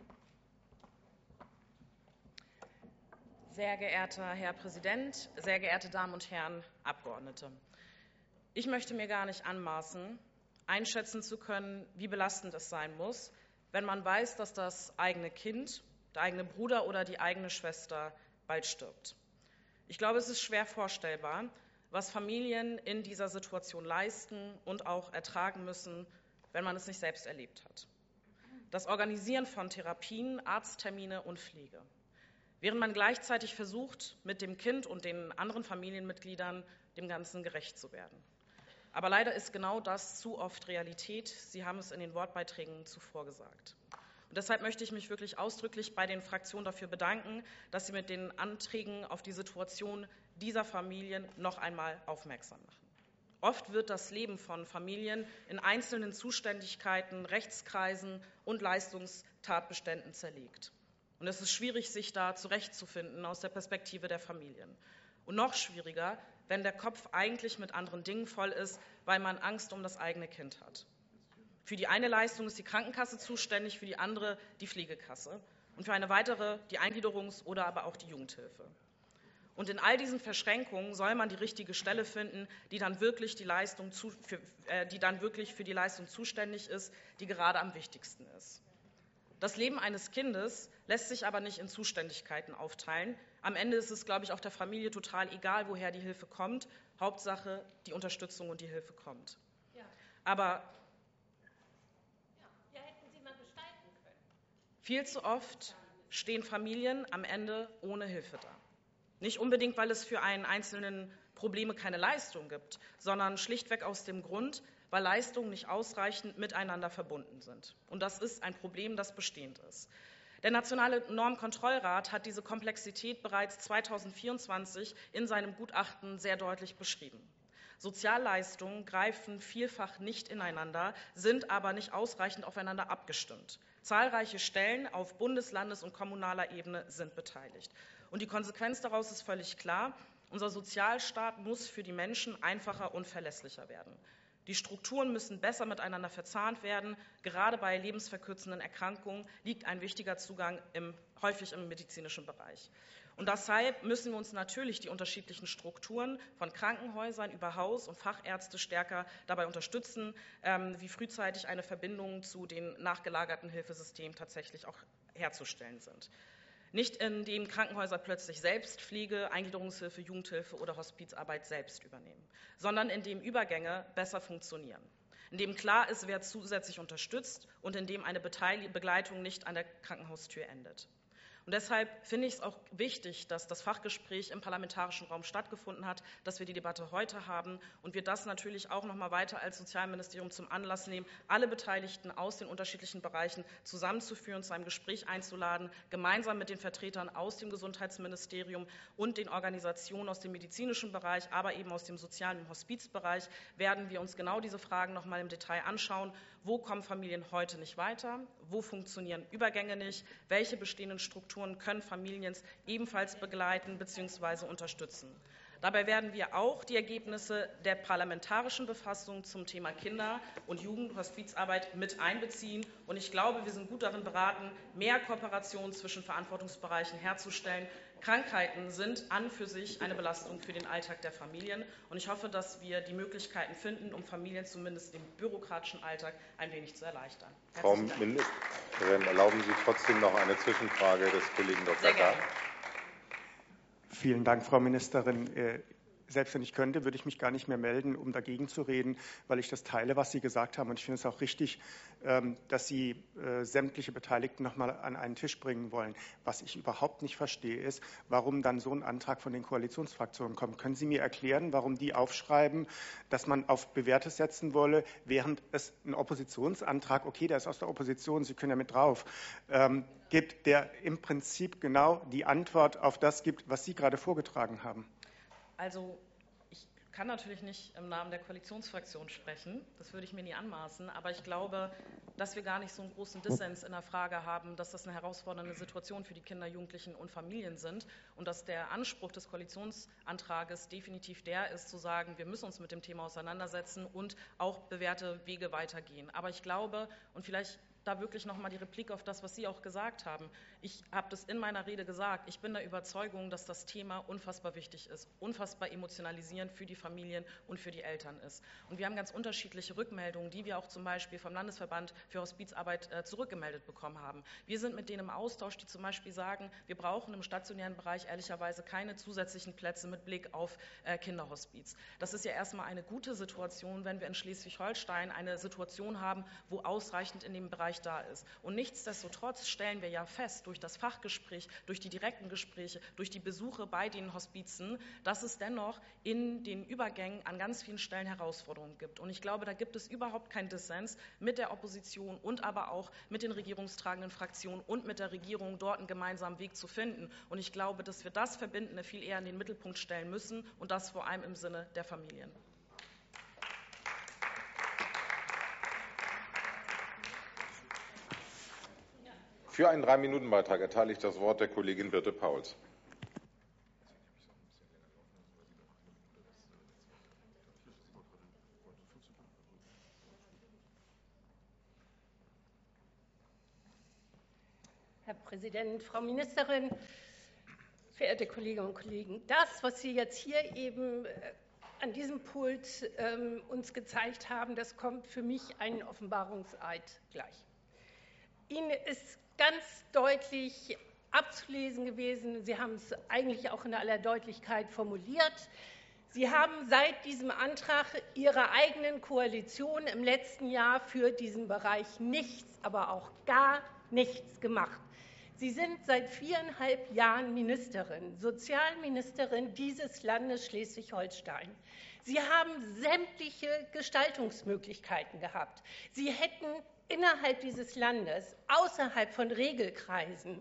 Sehr geehrter Herr Präsident, sehr geehrte Damen und Herren Abgeordnete! Ich möchte mir gar nicht anmaßen, einschätzen zu können, wie belastend es sein muss, wenn man weiß, dass das eigene Kind, der eigene Bruder oder die eigene Schwester bald stirbt. Ich glaube, es ist schwer vorstellbar, was Familien in dieser Situation leisten und auch ertragen müssen, wenn man es nicht selbst erlebt hat. Das Organisieren von Therapien, Arzttermine und Pflege. Während man gleichzeitig versucht, mit dem Kind und den anderen Familienmitgliedern dem Ganzen gerecht zu werden. Aber leider ist genau das zu oft Realität. Sie haben es in den Wortbeiträgen zuvor gesagt. Und deshalb möchte ich mich wirklich ausdrücklich bei den Fraktionen dafür bedanken, dass sie mit den Anträgen auf die Situation dieser Familien noch einmal aufmerksam machen. Oft wird das Leben von Familien in einzelnen Zuständigkeiten, Rechtskreisen und Leistungstatbeständen zerlegt. Und es ist schwierig, sich da zurechtzufinden aus der Perspektive der Familien. Und noch schwieriger, wenn der Kopf eigentlich mit anderen Dingen voll ist, weil man Angst um das eigene Kind hat. Für die eine Leistung ist die Krankenkasse zuständig, für die andere die Pflegekasse und für eine weitere die Eingliederungs- oder aber auch die Jugendhilfe. Und in all diesen Verschränkungen soll man die richtige Stelle finden, die dann wirklich für die Leistung zuständig ist, die gerade am wichtigsten ist. Das Leben eines Kindes lässt sich aber nicht in Zuständigkeiten aufteilen. Am Ende ist es, glaube ich, auch der Familie total egal, woher die Hilfe kommt. Hauptsache, die Unterstützung und die Hilfe kommt. Ja. Aber hätten Sie mal gestalten können. Viel zu oft stehen Familien am Ende ohne Hilfe da. Nicht unbedingt, weil es für einen einzelnen Probleme keine Leistung gibt, sondern schlichtweg aus dem Grund, weil Leistungen nicht ausreichend miteinander verbunden sind. Und das ist ein Problem, das bestehend ist. Der Nationale Normkontrollrat hat diese Komplexität bereits 2024 in seinem Gutachten sehr deutlich beschrieben. Sozialleistungen greifen vielfach nicht ineinander, sind aber nicht ausreichend aufeinander abgestimmt. Zahlreiche Stellen auf Bundes-, Landes- und kommunaler Ebene sind beteiligt. Und die Konsequenz daraus ist völlig klar. Unser Sozialstaat muss für die Menschen einfacher und verlässlicher werden. Die Strukturen müssen besser miteinander verzahnt werden. Gerade bei lebensverkürzenden Erkrankungen liegt ein wichtiger Zugang häufig im medizinischen Bereich. Und deshalb müssen wir uns natürlich die unterschiedlichen Strukturen von Krankenhäusern über Haus- und Fachärzte stärker dabei unterstützen, wie frühzeitig eine Verbindung zu den nachgelagerten Hilfesystemen tatsächlich auch herzustellen sind. Nicht indem Krankenhäuser plötzlich selbst Pflege, Eingliederungshilfe, Jugendhilfe oder Hospizarbeit selbst übernehmen, sondern indem Übergänge besser funktionieren, indem klar ist, wer zusätzlich unterstützt und indem eine Begleitung nicht an der Krankenhaustür endet. Und deshalb finde ich es auch wichtig, dass das Fachgespräch im parlamentarischen Raum stattgefunden hat, dass wir die Debatte heute haben und wir das natürlich auch noch mal weiter als Sozialministerium zum Anlass nehmen, alle Beteiligten aus den unterschiedlichen Bereichen zusammenzuführen, zu einem Gespräch einzuladen, gemeinsam mit den Vertretern aus dem Gesundheitsministerium und den Organisationen aus dem medizinischen Bereich, aber eben aus dem sozialen und Hospizbereich, werden wir uns genau diese Fragen noch mal im Detail anschauen. Wo kommen Familien heute nicht weiter? Wo funktionieren Übergänge nicht? Welche bestehenden Strukturen können Familien ebenfalls begleiten bzw. unterstützen? Dabei werden wir auch die Ergebnisse der parlamentarischen Befassung zum Thema Kinder- und Jugendhospizarbeit mit einbeziehen. Und ich glaube, wir sind gut darin beraten, mehr Kooperation zwischen Verantwortungsbereichen herzustellen. Krankheiten sind an für sich eine Belastung für den Alltag der Familien. Und ich hoffe, dass wir die Möglichkeiten finden, um Familien zumindest den bürokratischen Alltag ein wenig zu erleichtern. Frau Ministerin, erlauben Sie trotzdem noch eine Zwischenfrage des Kollegen Dr. Gahr. Vielen Dank, Frau Ministerin. Selbst wenn ich könnte, würde ich mich gar nicht mehr melden, um dagegen zu reden, weil ich das teile, was Sie gesagt haben. Und ich finde es auch richtig, dass Sie sämtliche Beteiligten noch mal an einen Tisch bringen wollen. Was ich überhaupt nicht verstehe, ist, warum dann so ein Antrag von den Koalitionsfraktionen kommt. Können Sie mir erklären, warum die aufschreiben, dass man auf Bewährtes setzen wolle, während es einen Oppositionsantrag, okay, der ist aus der Opposition, Sie können ja mit drauf, gibt, der im Prinzip genau die Antwort auf das gibt, was Sie gerade vorgetragen haben? Also ich kann natürlich nicht im Namen der Koalitionsfraktion sprechen, das würde ich mir nie anmaßen, aber ich glaube, dass wir gar nicht so einen großen Dissens in der Frage haben, dass das eine herausfordernde Situation für die Kinder, Jugendlichen und Familien sind und dass der Anspruch des Koalitionsantrages definitiv der ist, zu sagen, wir müssen uns mit dem Thema auseinandersetzen und auch bewährte Wege weitergehen. Aber ich glaube, und vielleicht da wirklich noch mal die Replik auf das, was Sie auch gesagt haben. Ich habe das in meiner Rede gesagt. Ich bin der Überzeugung, dass das Thema unfassbar wichtig ist, unfassbar emotionalisierend für die Familien und für die Eltern ist. Und wir haben ganz unterschiedliche Rückmeldungen, die wir auch zum Beispiel vom Landesverband für Hospizarbeit zurückgemeldet bekommen haben. Wir sind mit denen im Austausch, die zum Beispiel sagen, wir brauchen im stationären Bereich ehrlicherweise keine zusätzlichen Plätze mit Blick auf Kinderhospiz. Das ist ja erstmal eine gute Situation, wenn wir in Schleswig-Holstein eine Situation haben, wo ausreichend in dem Bereich da ist. Und nichtsdestotrotz stellen wir ja fest, durch das Fachgespräch, durch die direkten Gespräche, durch die Besuche bei den Hospizen, dass es dennoch in den Übergängen an ganz vielen Stellen Herausforderungen gibt. Und ich glaube, da gibt es überhaupt keinen Dissens mit der Opposition und aber auch mit den regierungstragenden Fraktionen und mit der Regierung, dort einen gemeinsamen Weg zu finden. Und ich glaube, dass wir das Verbindende viel eher in den Mittelpunkt stellen müssen und das vor allem im Sinne der Familien. Für einen 3-Minuten-Beitrag erteile ich das Wort der Kollegin Birte Pauls. Herr Präsident, Frau Ministerin, verehrte Kolleginnen und Kollegen! Das, was Sie jetzt hier eben an diesem Pult uns gezeigt haben, das kommt für mich einen Offenbarungseid gleich. Ihnen ist ganz deutlich abzulesen gewesen, Sie haben es eigentlich auch in aller Deutlichkeit formuliert, Sie haben seit diesem Antrag Ihrer eigenen Koalition im letzten Jahr für diesen Bereich nichts, aber auch gar nichts gemacht. Sie sind seit 4,5 Jahren Ministerin, Sozialministerin dieses Landes Schleswig-Holstein. Sie haben sämtliche Gestaltungsmöglichkeiten gehabt. Sie hätten innerhalb dieses Landes, außerhalb von Regelkreisen,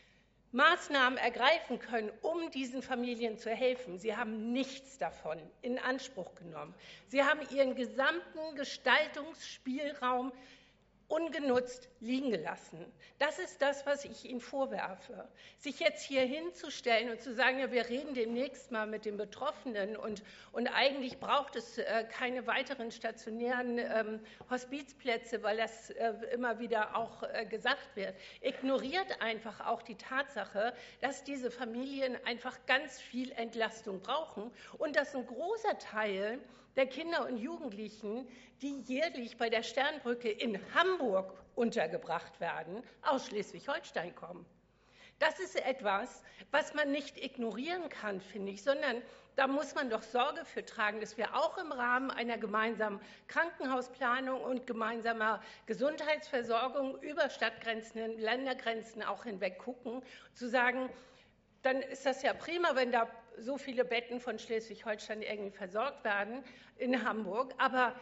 Maßnahmen ergreifen können, um diesen Familien zu helfen. Sie haben nichts davon in Anspruch genommen. Sie haben Ihren gesamten Gestaltungsspielraum ungenutzt liegen gelassen. Das ist das, was ich Ihnen vorwerfe. Sich jetzt hier hinzustellen und zu sagen, ja, wir reden demnächst mal mit den Betroffenen und eigentlich braucht es keine weiteren stationären Hospizplätze, weil das immer wieder auch gesagt wird, ignoriert einfach auch die Tatsache, dass diese Familien einfach ganz viel Entlastung brauchen und dass ein großer Teil der Kinder und Jugendlichen, die jährlich bei der Sternbrücke in Hamburg untergebracht werden, aus Schleswig-Holstein kommen. Das ist etwas, was man nicht ignorieren kann, finde ich, sondern da muss man doch Sorge für tragen, dass wir auch im Rahmen einer gemeinsamen Krankenhausplanung und gemeinsamer Gesundheitsversorgung über Stadtgrenzen und Ländergrenzen auch hinweg gucken, zu sagen, dann ist das ja prima, wenn da so viele Betten von Schleswig-Holstein irgendwie versorgt werden in Hamburg. Aber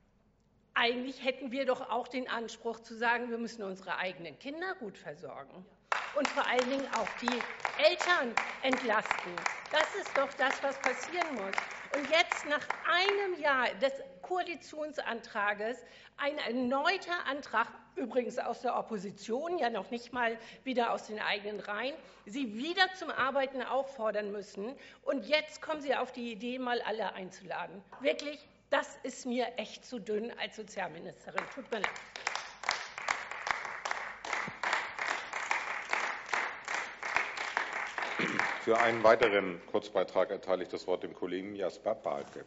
eigentlich hätten wir doch auch den Anspruch zu sagen, wir müssen unsere eigenen Kinder gut versorgen und vor allen Dingen auch die Eltern entlasten. Das ist doch das, was passieren muss. Und jetzt nach einem Jahr des Koalitionsantrages ein erneuter Antrag, übrigens aus der Opposition, ja noch nicht mal wieder aus den eigenen Reihen, Sie wieder zum Arbeiten auffordern müssen. Und jetzt kommen Sie auf die Idee, mal alle einzuladen. Wirklich, das ist mir echt zu dünn als Sozialministerin. Tut mir leid. Für einen weiteren Kurzbeitrag erteile ich das Wort dem Kollegen Jasper Pahlke.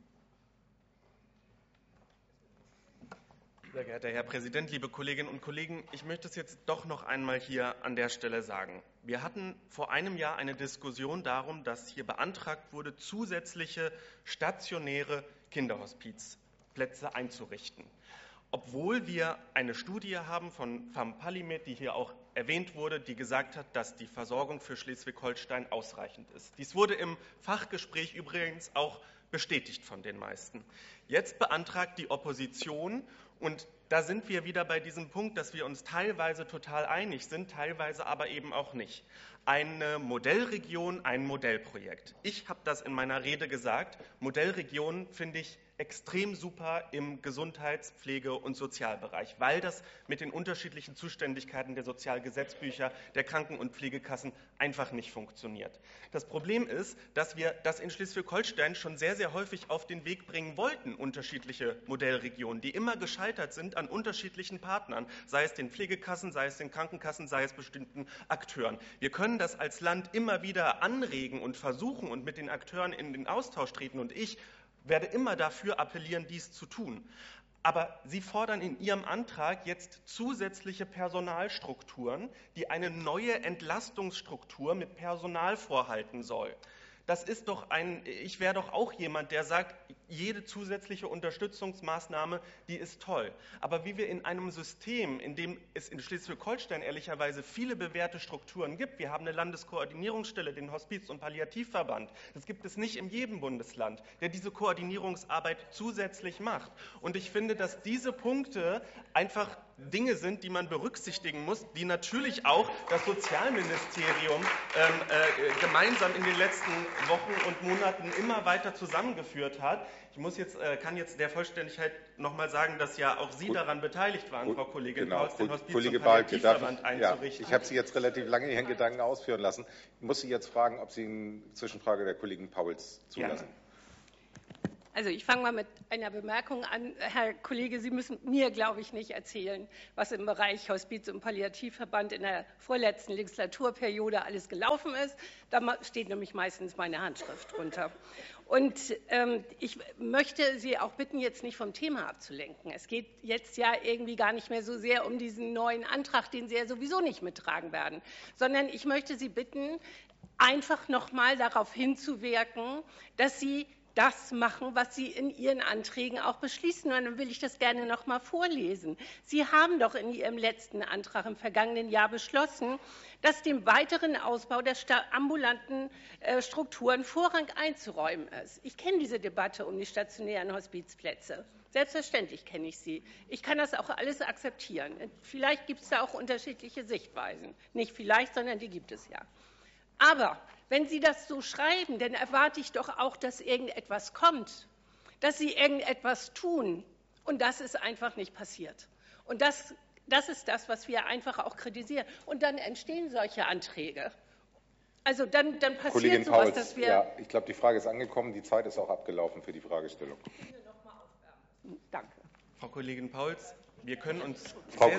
Sehr geehrter Herr Präsident, liebe Kolleginnen und Kollegen, ich möchte es jetzt doch noch einmal hier an der Stelle sagen. Wir hatten vor einem Jahr eine Diskussion darum, dass hier beantragt wurde, zusätzliche stationäre Kinderhospizplätze einzurichten. Obwohl wir eine Studie haben von FAM Palimed, die hier auch erwähnt wurde, die gesagt hat, dass die Versorgung für Schleswig-Holstein ausreichend ist. Dies wurde im Fachgespräch übrigens auch bestätigt von den meisten. Jetzt beantragt die Opposition, und da sind wir wieder bei diesem Punkt, dass wir uns teilweise total einig sind, teilweise aber eben auch nicht, eine Modellregion, ein Modellprojekt. Ich habe das in meiner Rede gesagt. Modellregionen finde ich extrem super im Gesundheits-, Pflege- und Sozialbereich, weil das mit den unterschiedlichen Zuständigkeiten der Sozialgesetzbücher, der Kranken- und Pflegekassen einfach nicht funktioniert. Das Problem ist, dass wir das in Schleswig-Holstein schon sehr, sehr häufig auf den Weg bringen wollten, unterschiedliche Modellregionen, die immer gescheitert sind an unterschiedlichen Partnern, sei es den Pflegekassen, sei es den Krankenkassen, sei es bestimmten Akteuren. Wir können das als Land immer wieder anregen und versuchen und mit den Akteuren in den Austausch treten, und ich werde immer dafür appellieren, dies zu tun. Aber Sie fordern in Ihrem Antrag jetzt zusätzliche Personalstrukturen, die eine neue Entlastungsstruktur mit Personal vorhalten soll. Das ist doch ich wäre doch auch jemand, der sagt, jede zusätzliche Unterstützungsmaßnahme, die ist toll. Aber wie wir in einem System, in dem es in Schleswig-Holstein ehrlicherweise viele bewährte Strukturen gibt, wir haben eine Landeskoordinierungsstelle, den Hospiz- und Palliativverband, das gibt es nicht in jedem Bundesland, der diese Koordinierungsarbeit zusätzlich macht. Und ich finde, dass diese Punkte einfach Dinge sind, die man berücksichtigen muss, die natürlich auch das Sozialministerium gemeinsam in den letzten Wochen und Monaten immer weiter zusammengeführt hat. Kann jetzt der Vollständigkeit noch mal sagen, dass ja auch Sie daran beteiligt waren, Frau Kollegin Paulz, den Hospiz- und Palliativverband einzurichten. Ich habe Sie jetzt relativ lange Ihren Gedanken ausführen lassen. Ich muss Sie jetzt fragen, ob Sie eine Zwischenfrage der Kollegin Paulz zulassen. Ja. Also ich fange mal mit einer Bemerkung an. Herr Kollege, Sie müssen mir, glaube ich, nicht erzählen, was im Bereich Hospiz- und Palliativverband in der vorletzten Legislaturperiode alles gelaufen ist. Da steht nämlich meistens meine Handschrift drunter. Und ich möchte Sie auch bitten, jetzt nicht vom Thema abzulenken. Es geht jetzt ja irgendwie gar nicht mehr so sehr um diesen neuen Antrag, den Sie ja sowieso nicht mittragen werden, sondern ich möchte Sie bitten, einfach noch mal darauf hinzuwirken, dass Sie das machen, was Sie in Ihren Anträgen auch beschließen. Und dann will ich das gerne noch mal vorlesen. Sie haben doch in Ihrem letzten Antrag im vergangenen Jahr beschlossen, dass dem weiteren Ausbau der ambulanten Strukturen Vorrang einzuräumen ist. Ich kenne diese Debatte um die stationären Hospizplätze. Selbstverständlich kenne ich sie. Ich kann das auch alles akzeptieren. Vielleicht gibt es da auch unterschiedliche Sichtweisen. Nicht vielleicht, sondern die gibt es ja. Aber wenn Sie das so schreiben, dann erwarte ich doch auch, dass irgendetwas kommt, dass Sie irgendetwas tun. Und das ist einfach nicht passiert. Und das ist das, was wir einfach auch kritisieren. Und dann entstehen solche Anträge. Also dann passiert Kollegin sowas, Paulz, dass wir... Ja, ich glaube, die Frage ist angekommen. Die Zeit ist auch abgelaufen für die Fragestellung. Danke. Frau Kollegin Paulz, wir können uns...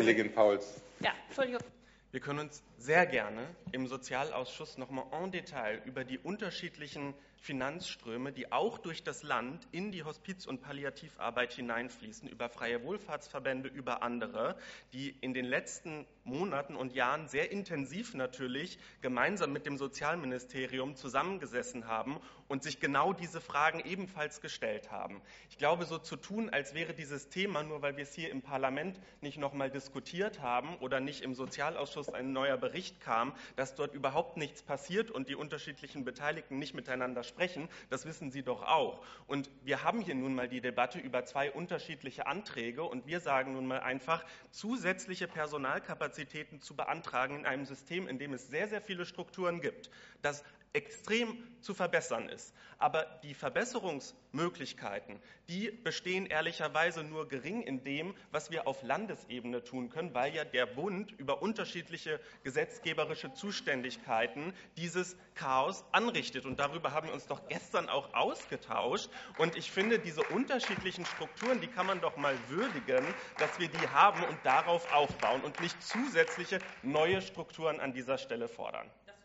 Ja, Entschuldigung. Wir können uns sehr gerne im Sozialausschuss noch mal en Detail über die unterschiedlichen Finanzströme, die auch durch das Land in die Hospiz- und Palliativarbeit hineinfließen, über freie Wohlfahrtsverbände, über andere, die in den letzten Monaten und Jahren sehr intensiv natürlich gemeinsam mit dem Sozialministerium zusammengesessen haben und sich genau diese Fragen ebenfalls gestellt haben. Ich glaube, so zu tun, als wäre dieses Thema, nur weil wir es hier im Parlament nicht noch mal diskutiert haben oder nicht im Sozialausschuss ein neuer Bericht kam, dass dort überhaupt nichts passiert und die unterschiedlichen Beteiligten nicht miteinander sprechen, das wissen Sie doch auch. Und wir haben hier nun mal die Debatte über zwei unterschiedliche Anträge und wir sagen nun mal einfach, zusätzliche Personalkapazitäten zu beantragen in einem System, in dem es sehr, sehr viele Strukturen gibt, das extrem zu verbessern ist. Aber die Verbesserungsmöglichkeiten, die bestehen ehrlicherweise nur gering in dem, was wir auf Landesebene tun können, weil ja der Bund über unterschiedliche gesetzgeberische Zuständigkeiten dieses Chaos anrichtet. Und darüber haben wir uns doch gestern auch ausgetauscht. Und ich finde, diese unterschiedlichen Strukturen, die kann man doch mal würdigen, dass wir die haben und darauf aufbauen und nicht zusätzliche neue Strukturen an dieser Stelle fordern.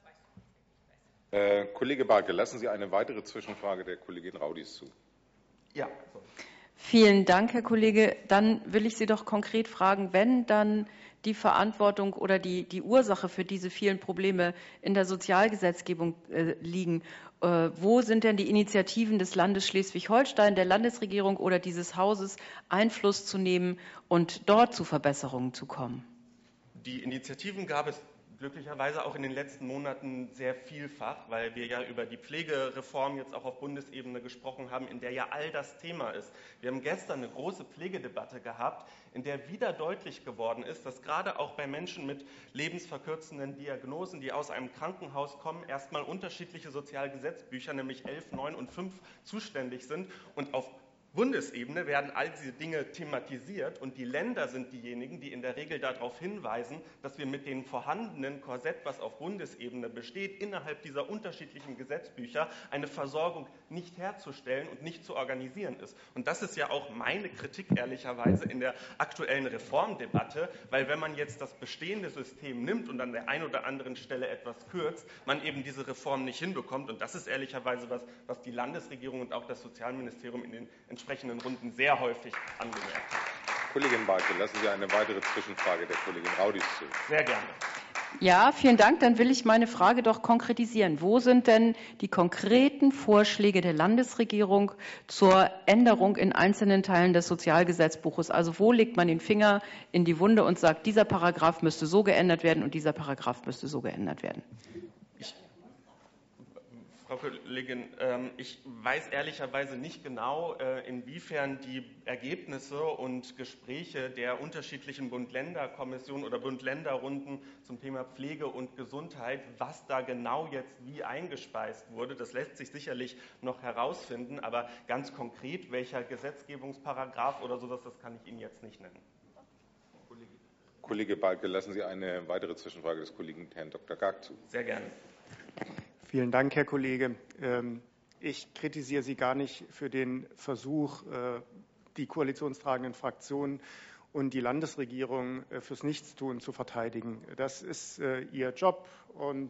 Kollege Bartke, lassen Sie eine weitere Zwischenfrage der Kollegin Raudis zu. Ja. Vielen Dank, Herr Kollege. Dann will ich Sie doch konkret fragen, wenn dann die Verantwortung oder die Ursache für diese vielen Probleme in der Sozialgesetzgebung liegen, wo sind denn die Initiativen des Landes Schleswig-Holstein, der Landesregierung oder dieses Hauses, Einfluss zu nehmen und dort zu Verbesserungen zu kommen? Die Initiativen gab es glücklicherweise auch in den letzten Monaten sehr vielfach, weil wir ja über die Pflegereform jetzt auch auf Bundesebene gesprochen haben, in der ja all das Thema ist. Wir haben gestern eine große Pflegedebatte gehabt, in der wieder deutlich geworden ist, dass gerade auch bei Menschen mit lebensverkürzenden Diagnosen, die aus einem Krankenhaus kommen, erstmal unterschiedliche Sozialgesetzbücher, nämlich 11, 9 und 5, zuständig sind und auf Bundesebene werden all diese Dinge thematisiert und die Länder sind diejenigen, die in der Regel darauf hinweisen, dass wir mit dem vorhandenen Korsett, was auf Bundesebene besteht, innerhalb dieser unterschiedlichen Gesetzbücher eine Versorgung nicht herzustellen und nicht zu organisieren ist. Und das ist ja auch meine Kritik ehrlicherweise in der aktuellen Reformdebatte, weil wenn man jetzt das bestehende System nimmt und an der einen oder anderen Stelle etwas kürzt, man eben diese Reform nicht hinbekommt. Und das ist ehrlicherweise was die Landesregierung und auch das Sozialministerium in den entsprechenden Runden sehr häufig angemerkt hat. Kollegin Bartke, lassen Sie eine weitere Zwischenfrage der Kollegin Raudis zu. Sehr gerne. Ja, vielen Dank. Dann will ich meine Frage doch konkretisieren. Wo sind denn die konkreten Vorschläge der Landesregierung zur Änderung in einzelnen Teilen des Sozialgesetzbuches? Also wo legt man den Finger in die Wunde und sagt, dieser Paragraph müsste so geändert werden und dieser Paragraph müsste so geändert werden? Frau Kollegin, ich weiß ehrlicherweise nicht genau, inwiefern die Ergebnisse und Gespräche der unterschiedlichen Bund-Länder-Kommissionen oder Bund-Länder-Runden zum Thema Pflege und Gesundheit, was da genau jetzt wie eingespeist wurde. Das lässt sich sicherlich noch herausfinden, aber ganz konkret, welcher Gesetzgebungsparagraf oder sowas, das kann ich Ihnen jetzt nicht nennen. Kollege Balke, lassen Sie eine weitere Zwischenfrage des Kollegen Herrn Dr. Gag zu. Sehr gerne. Vielen Dank, Herr Kollege. Ich kritisiere Sie gar nicht für den Versuch, die koalitionstragenden Fraktionen und die Landesregierung fürs Nichtstun zu verteidigen. Das ist Ihr Job und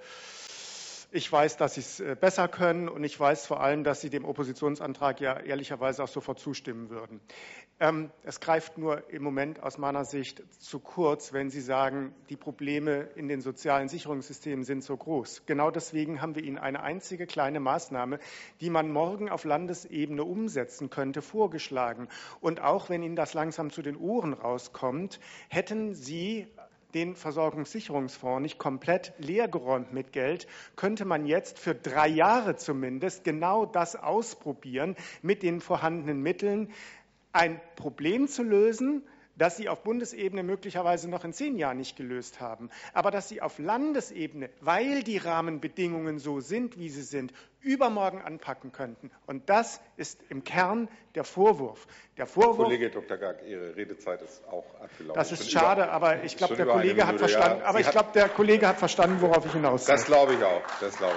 ich weiß, dass Sie es besser können und ich weiß vor allem, dass Sie dem Oppositionsantrag ja ehrlicherweise auch sofort zustimmen würden. Es greift nur im Moment aus meiner Sicht zu kurz, wenn Sie sagen, die Probleme in den sozialen Sicherungssystemen sind so groß. Genau deswegen haben wir Ihnen eine einzige kleine Maßnahme, die man morgen auf Landesebene umsetzen könnte, vorgeschlagen. Und auch wenn Ihnen das langsam zu den Ohren rauskommt, hätten Sie den Versorgungssicherungsfonds nicht komplett leergeräumt mit Geld, könnte man jetzt für 3 Jahre zumindest genau das ausprobieren, mit den vorhandenen Mitteln ein Problem zu lösen, das Sie auf Bundesebene möglicherweise noch in 10 Jahren nicht gelöst haben, aber dass Sie auf Landesebene, weil die Rahmenbedingungen so sind, wie sie sind, übermorgen anpacken könnten. Und das ist im Kern der Vorwurf. Kollege Dr. Gag, Ihre Redezeit ist auch abgelaufen. Das ist schade, aber ich glaube, der Kollege hat verstanden. Aber ich glaube, der Kollege hat verstanden, worauf ich hinaus will. Das glaube ich auch.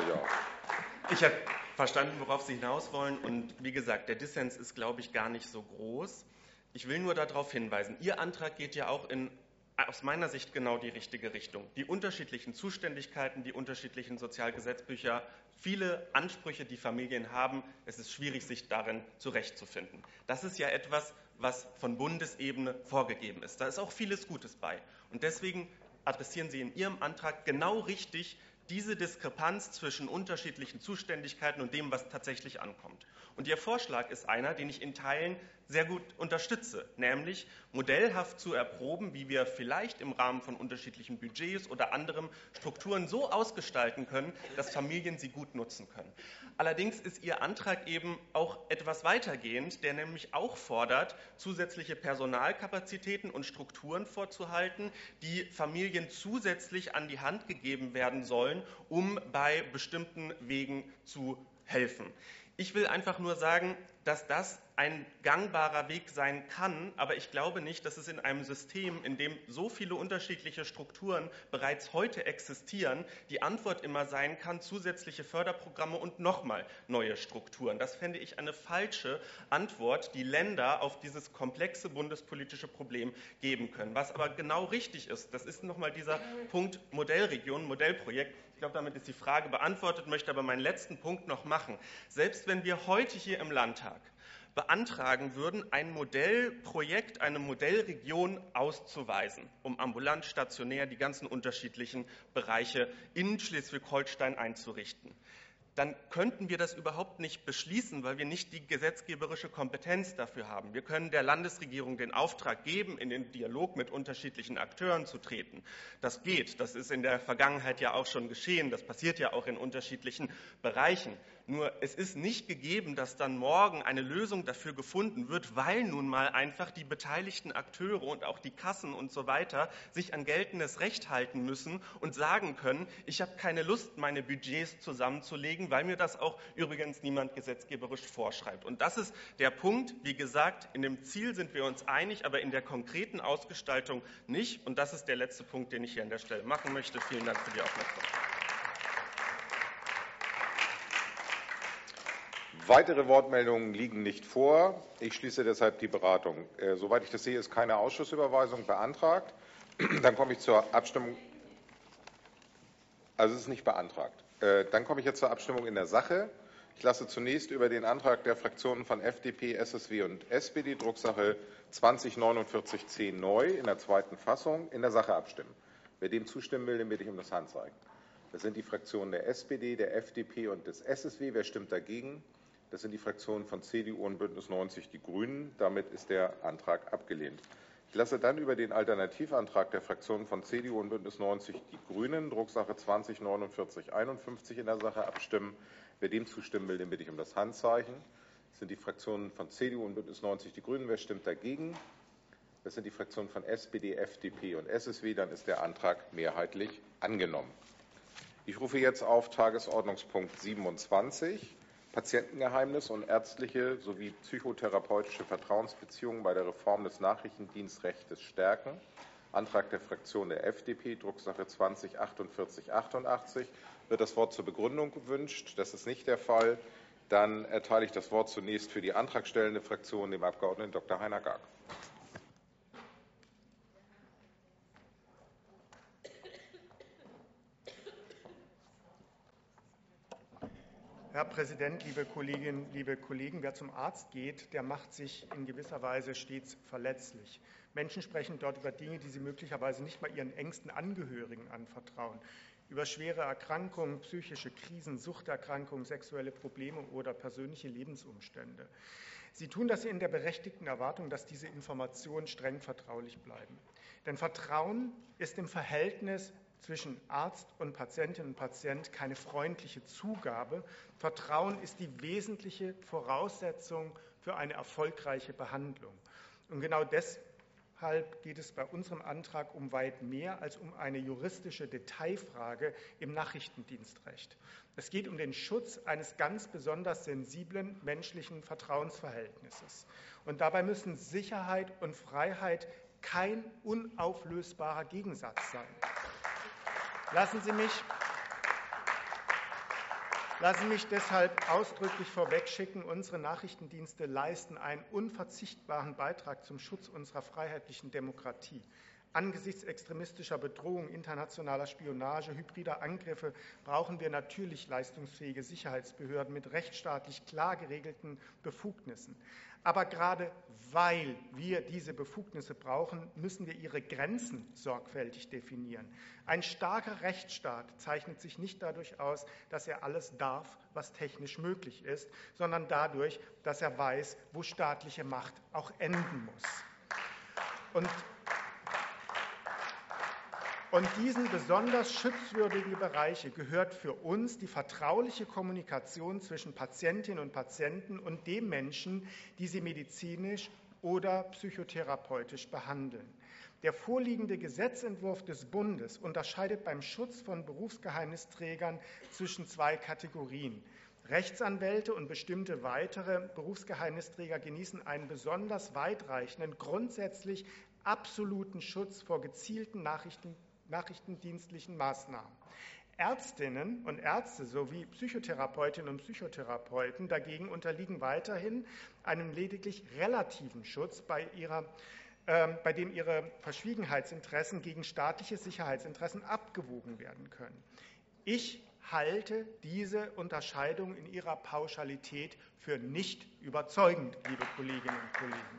Ich habe verstanden, worauf Sie hinaus wollen. Und wie gesagt, der Dissens ist, glaube ich, gar nicht so groß. Ich will nur darauf hinweisen, Ihr Antrag geht ja auch in aus meiner Sicht genau die richtige Richtung. Die unterschiedlichen Zuständigkeiten, die unterschiedlichen Sozialgesetzbücher, viele Ansprüche, die Familien haben, es ist schwierig, sich darin zurechtzufinden. Das ist ja etwas, was von Bundesebene vorgegeben ist. Da ist auch vieles Gutes bei. Und deswegen adressieren Sie in Ihrem Antrag genau richtig diese Diskrepanz zwischen unterschiedlichen Zuständigkeiten und dem, was tatsächlich ankommt. Und Ihr Vorschlag ist einer, den ich in Teilen sehr gut unterstütze, nämlich modellhaft zu erproben, wie wir vielleicht im Rahmen von unterschiedlichen Budgets oder anderen Strukturen so ausgestalten können, dass Familien sie gut nutzen können. Allerdings ist Ihr Antrag eben auch etwas weitergehend, der nämlich auch fordert, zusätzliche Personalkapazitäten und Strukturen vorzuhalten, die Familien zusätzlich an die Hand gegeben werden sollen, um bei bestimmten Wegen zu helfen. Ich will einfach nur sagen, dass das ein gangbarer Weg sein kann, aber ich glaube nicht, dass es in einem System, in dem so viele unterschiedliche Strukturen bereits heute existieren, die Antwort immer sein kann, zusätzliche Förderprogramme und nochmal neue Strukturen. Das fände ich eine falsche Antwort, die Länder auf dieses komplexe bundespolitische Problem geben können. Was aber genau richtig ist, das ist nochmal dieser Punkt Modellregion, Modellprojekt. Ich glaube, damit ist die Frage beantwortet, möchte aber meinen letzten Punkt noch machen. Selbst wenn wir heute hier im Landtag beantragen würden, ein Modellprojekt, eine Modellregion auszuweisen, um ambulant, stationär die ganzen unterschiedlichen Bereiche in Schleswig-Holstein einzurichten, dann könnten wir das überhaupt nicht beschließen, weil wir nicht die gesetzgeberische Kompetenz dafür haben. Wir können der Landesregierung den Auftrag geben, in den Dialog mit unterschiedlichen Akteuren zu treten. Das geht. Das ist in der Vergangenheit ja auch schon geschehen. Das passiert ja auch in unterschiedlichen Bereichen. Nur es ist nicht gegeben, dass dann morgen eine Lösung dafür gefunden wird, weil nun mal einfach die beteiligten Akteure und auch die Kassen und so weiter sich an geltendes Recht halten müssen und sagen können, ich habe keine Lust, meine Budgets zusammenzulegen, weil mir das auch übrigens niemand gesetzgeberisch vorschreibt. Und das ist der Punkt. Wie gesagt, in dem Ziel sind wir uns einig, aber in der konkreten Ausgestaltung nicht. Und das ist der letzte Punkt, den ich hier an der Stelle machen möchte. Vielen Dank für die Aufmerksamkeit. Weitere Wortmeldungen liegen nicht vor. Ich schließe deshalb die Beratung. Soweit ich das sehe, ist keine Ausschussüberweisung beantragt. Dann komme ich zur Abstimmung. Also es ist nicht beantragt. Dann komme ich jetzt zur Abstimmung in der Sache. Ich lasse zunächst über den Antrag der Fraktionen von FDP, SSW und SPD, Drucksache 204910 neu in der zweiten Fassung, in der Sache abstimmen. Wer dem zustimmen will, den bitte ich um das Handzeichen. Das sind die Fraktionen der SPD, der FDP und des SSW. Wer stimmt dagegen? Das sind die Fraktionen von CDU und Bündnis 90 Die Grünen. Damit ist der Antrag abgelehnt. Ich lasse dann über den Alternativantrag der Fraktionen von CDU und Bündnis 90 Die Grünen, Drucksache 204951 in der Sache abstimmen. Wer dem zustimmen will, den bitte ich um das Handzeichen. Das sind die Fraktionen von CDU und Bündnis 90 Die Grünen. Wer stimmt dagegen? Das sind die Fraktionen von SPD, FDP und SSW. Dann ist der Antrag mehrheitlich angenommen. Ich rufe jetzt auf Tagesordnungspunkt 27, Patientengeheimnis und ärztliche sowie psychotherapeutische Vertrauensbeziehungen bei der Reform des Nachrichtendienstrechts stärken. Antrag der Fraktion der FDP, Drucksache 204888. Wird das Wort zur Begründung gewünscht? Das ist nicht der Fall. Dann erteile ich das Wort zunächst für die antragstellende Fraktion dem Abgeordneten Dr. Heiner Gag. Herr Präsident, liebe Kolleginnen, liebe Kollegen! Wer zum Arzt geht, der macht sich in gewisser Weise stets verletzlich. Menschen sprechen dort über Dinge, die sie möglicherweise nicht mal ihren engsten Angehörigen anvertrauen. Über schwere Erkrankungen, psychische Krisen, Suchterkrankungen, sexuelle Probleme oder persönliche Lebensumstände. Sie tun das in der berechtigten Erwartung, dass diese Informationen streng vertraulich bleiben. Denn Vertrauen ist im Verhältnis zwischen Arzt und Patientin und Patient keine freundliche Zugabe. Vertrauen ist die wesentliche Voraussetzung für eine erfolgreiche Behandlung. Und genau deshalb geht es bei unserem Antrag um weit mehr als um eine juristische Detailfrage im Nachrichtendienstrecht. Es geht um den Schutz eines ganz besonders sensiblen menschlichen Vertrauensverhältnisses. Und dabei müssen Sicherheit und Freiheit kein unauflösbarer Gegensatz sein. Lassen Sie mich deshalb ausdrücklich vorwegschicken, unsere Nachrichtendienste leisten einen unverzichtbaren Beitrag zum Schutz unserer freiheitlichen Demokratie. Angesichts extremistischer Bedrohungen, internationaler Spionage, hybrider Angriffe brauchen wir natürlich leistungsfähige Sicherheitsbehörden mit rechtsstaatlich klar geregelten Befugnissen. Aber gerade weil wir diese Befugnisse brauchen, müssen wir ihre Grenzen sorgfältig definieren. Ein starker Rechtsstaat zeichnet sich nicht dadurch aus, dass er alles darf, was technisch möglich ist, sondern dadurch, dass er weiß, wo staatliche Macht auch enden muss. Und diesen besonders schutzwürdigen Bereiche gehört für uns die vertrauliche Kommunikation zwischen Patientinnen und Patienten und dem Menschen, die sie medizinisch oder psychotherapeutisch behandeln. Der vorliegende Gesetzentwurf des Bundes unterscheidet beim Schutz von Berufsgeheimnisträgern zwischen zwei Kategorien. Rechtsanwälte und bestimmte weitere Berufsgeheimnisträger genießen einen besonders weitreichenden, grundsätzlich absoluten Schutz vor gezielten nachrichtendienstlichen Maßnahmen. Ärztinnen und Ärzte sowie Psychotherapeutinnen und Psychotherapeuten dagegen unterliegen weiterhin einem lediglich relativen Schutz, bei dem ihre Verschwiegenheitsinteressen gegen staatliche Sicherheitsinteressen abgewogen werden können. Ich halte diese Unterscheidung in ihrer Pauschalität für nicht überzeugend, liebe Kolleginnen und Kollegen.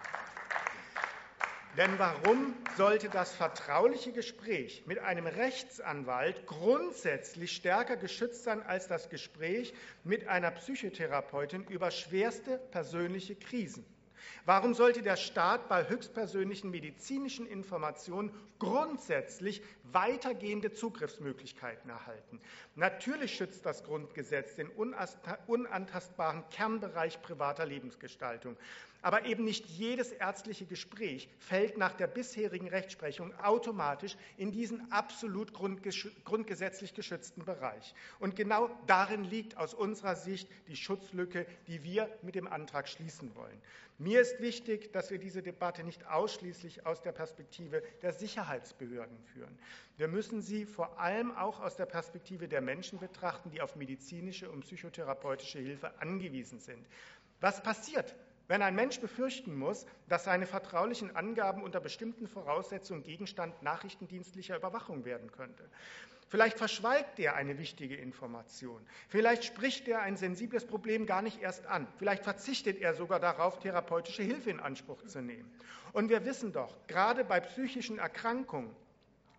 Denn warum sollte das vertrauliche Gespräch mit einem Rechtsanwalt grundsätzlich stärker geschützt sein als das Gespräch mit einer Psychotherapeutin über schwerste persönliche Krisen? Warum sollte der Staat bei höchstpersönlichen medizinischen Informationen grundsätzlich weitergehende Zugriffsmöglichkeiten erhalten? Natürlich schützt das Grundgesetz den unantastbaren Kernbereich privater Lebensgestaltung. Aber eben nicht jedes ärztliche Gespräch fällt nach der bisherigen Rechtsprechung automatisch in diesen absolut grundgesetzlich geschützten Bereich. Und genau darin liegt aus unserer Sicht die Schutzlücke, die wir mit dem Antrag schließen wollen. Mir ist wichtig, dass wir diese Debatte nicht ausschließlich aus der Perspektive der Sicherheitsbehörden führen. Wir müssen sie vor allem auch aus der Perspektive der Menschen betrachten, die auf medizinische und psychotherapeutische Hilfe angewiesen sind. Was passiert, wenn ein Mensch befürchten muss, dass seine vertraulichen Angaben unter bestimmten Voraussetzungen Gegenstand nachrichtendienstlicher Überwachung werden könnte? Vielleicht verschweigt er eine wichtige Information. Vielleicht spricht er ein sensibles Problem gar nicht erst an. Vielleicht verzichtet er sogar darauf, therapeutische Hilfe in Anspruch zu nehmen. Und wir wissen doch, gerade bei psychischen Erkrankungen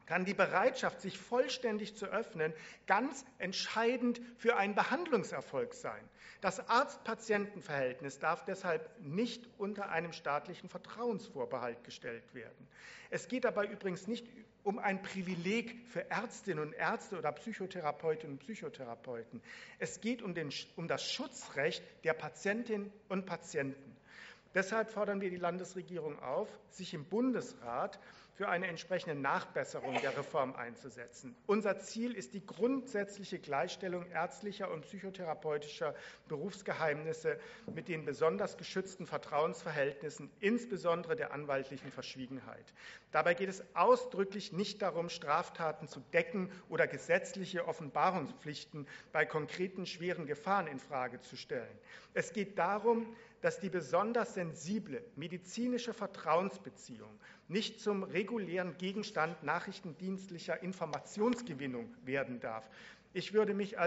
kann die Bereitschaft, sich vollständig zu öffnen, ganz entscheidend für einen Behandlungserfolg sein. Das Arzt-Patienten-Verhältnis darf deshalb nicht unter einem staatlichen Vertrauensvorbehalt gestellt werden. Es geht dabei übrigens nicht um ein Privileg für Ärztinnen und Ärzte oder Psychotherapeutinnen und Psychotherapeuten. Es geht um das Schutzrecht der Patientinnen und Patienten. Deshalb fordern wir die Landesregierung auf, sich im Bundesrat für eine entsprechende Nachbesserung der Reform einzusetzen. Unser Ziel ist die grundsätzliche Gleichstellung ärztlicher und psychotherapeutischer Berufsgeheimnisse mit den besonders geschützten Vertrauensverhältnissen, insbesondere der anwaltlichen Verschwiegenheit. Dabei geht es ausdrücklich nicht darum, Straftaten zu decken oder gesetzliche Offenbarungspflichten bei konkreten schweren Gefahren infrage zu stellen. Es geht darum, dass die besonders sensible medizinische Vertrauensbeziehung nicht zum regulären Gegenstand nachrichtendienstlicher Informationsgewinnung werden darf. Ich würde mich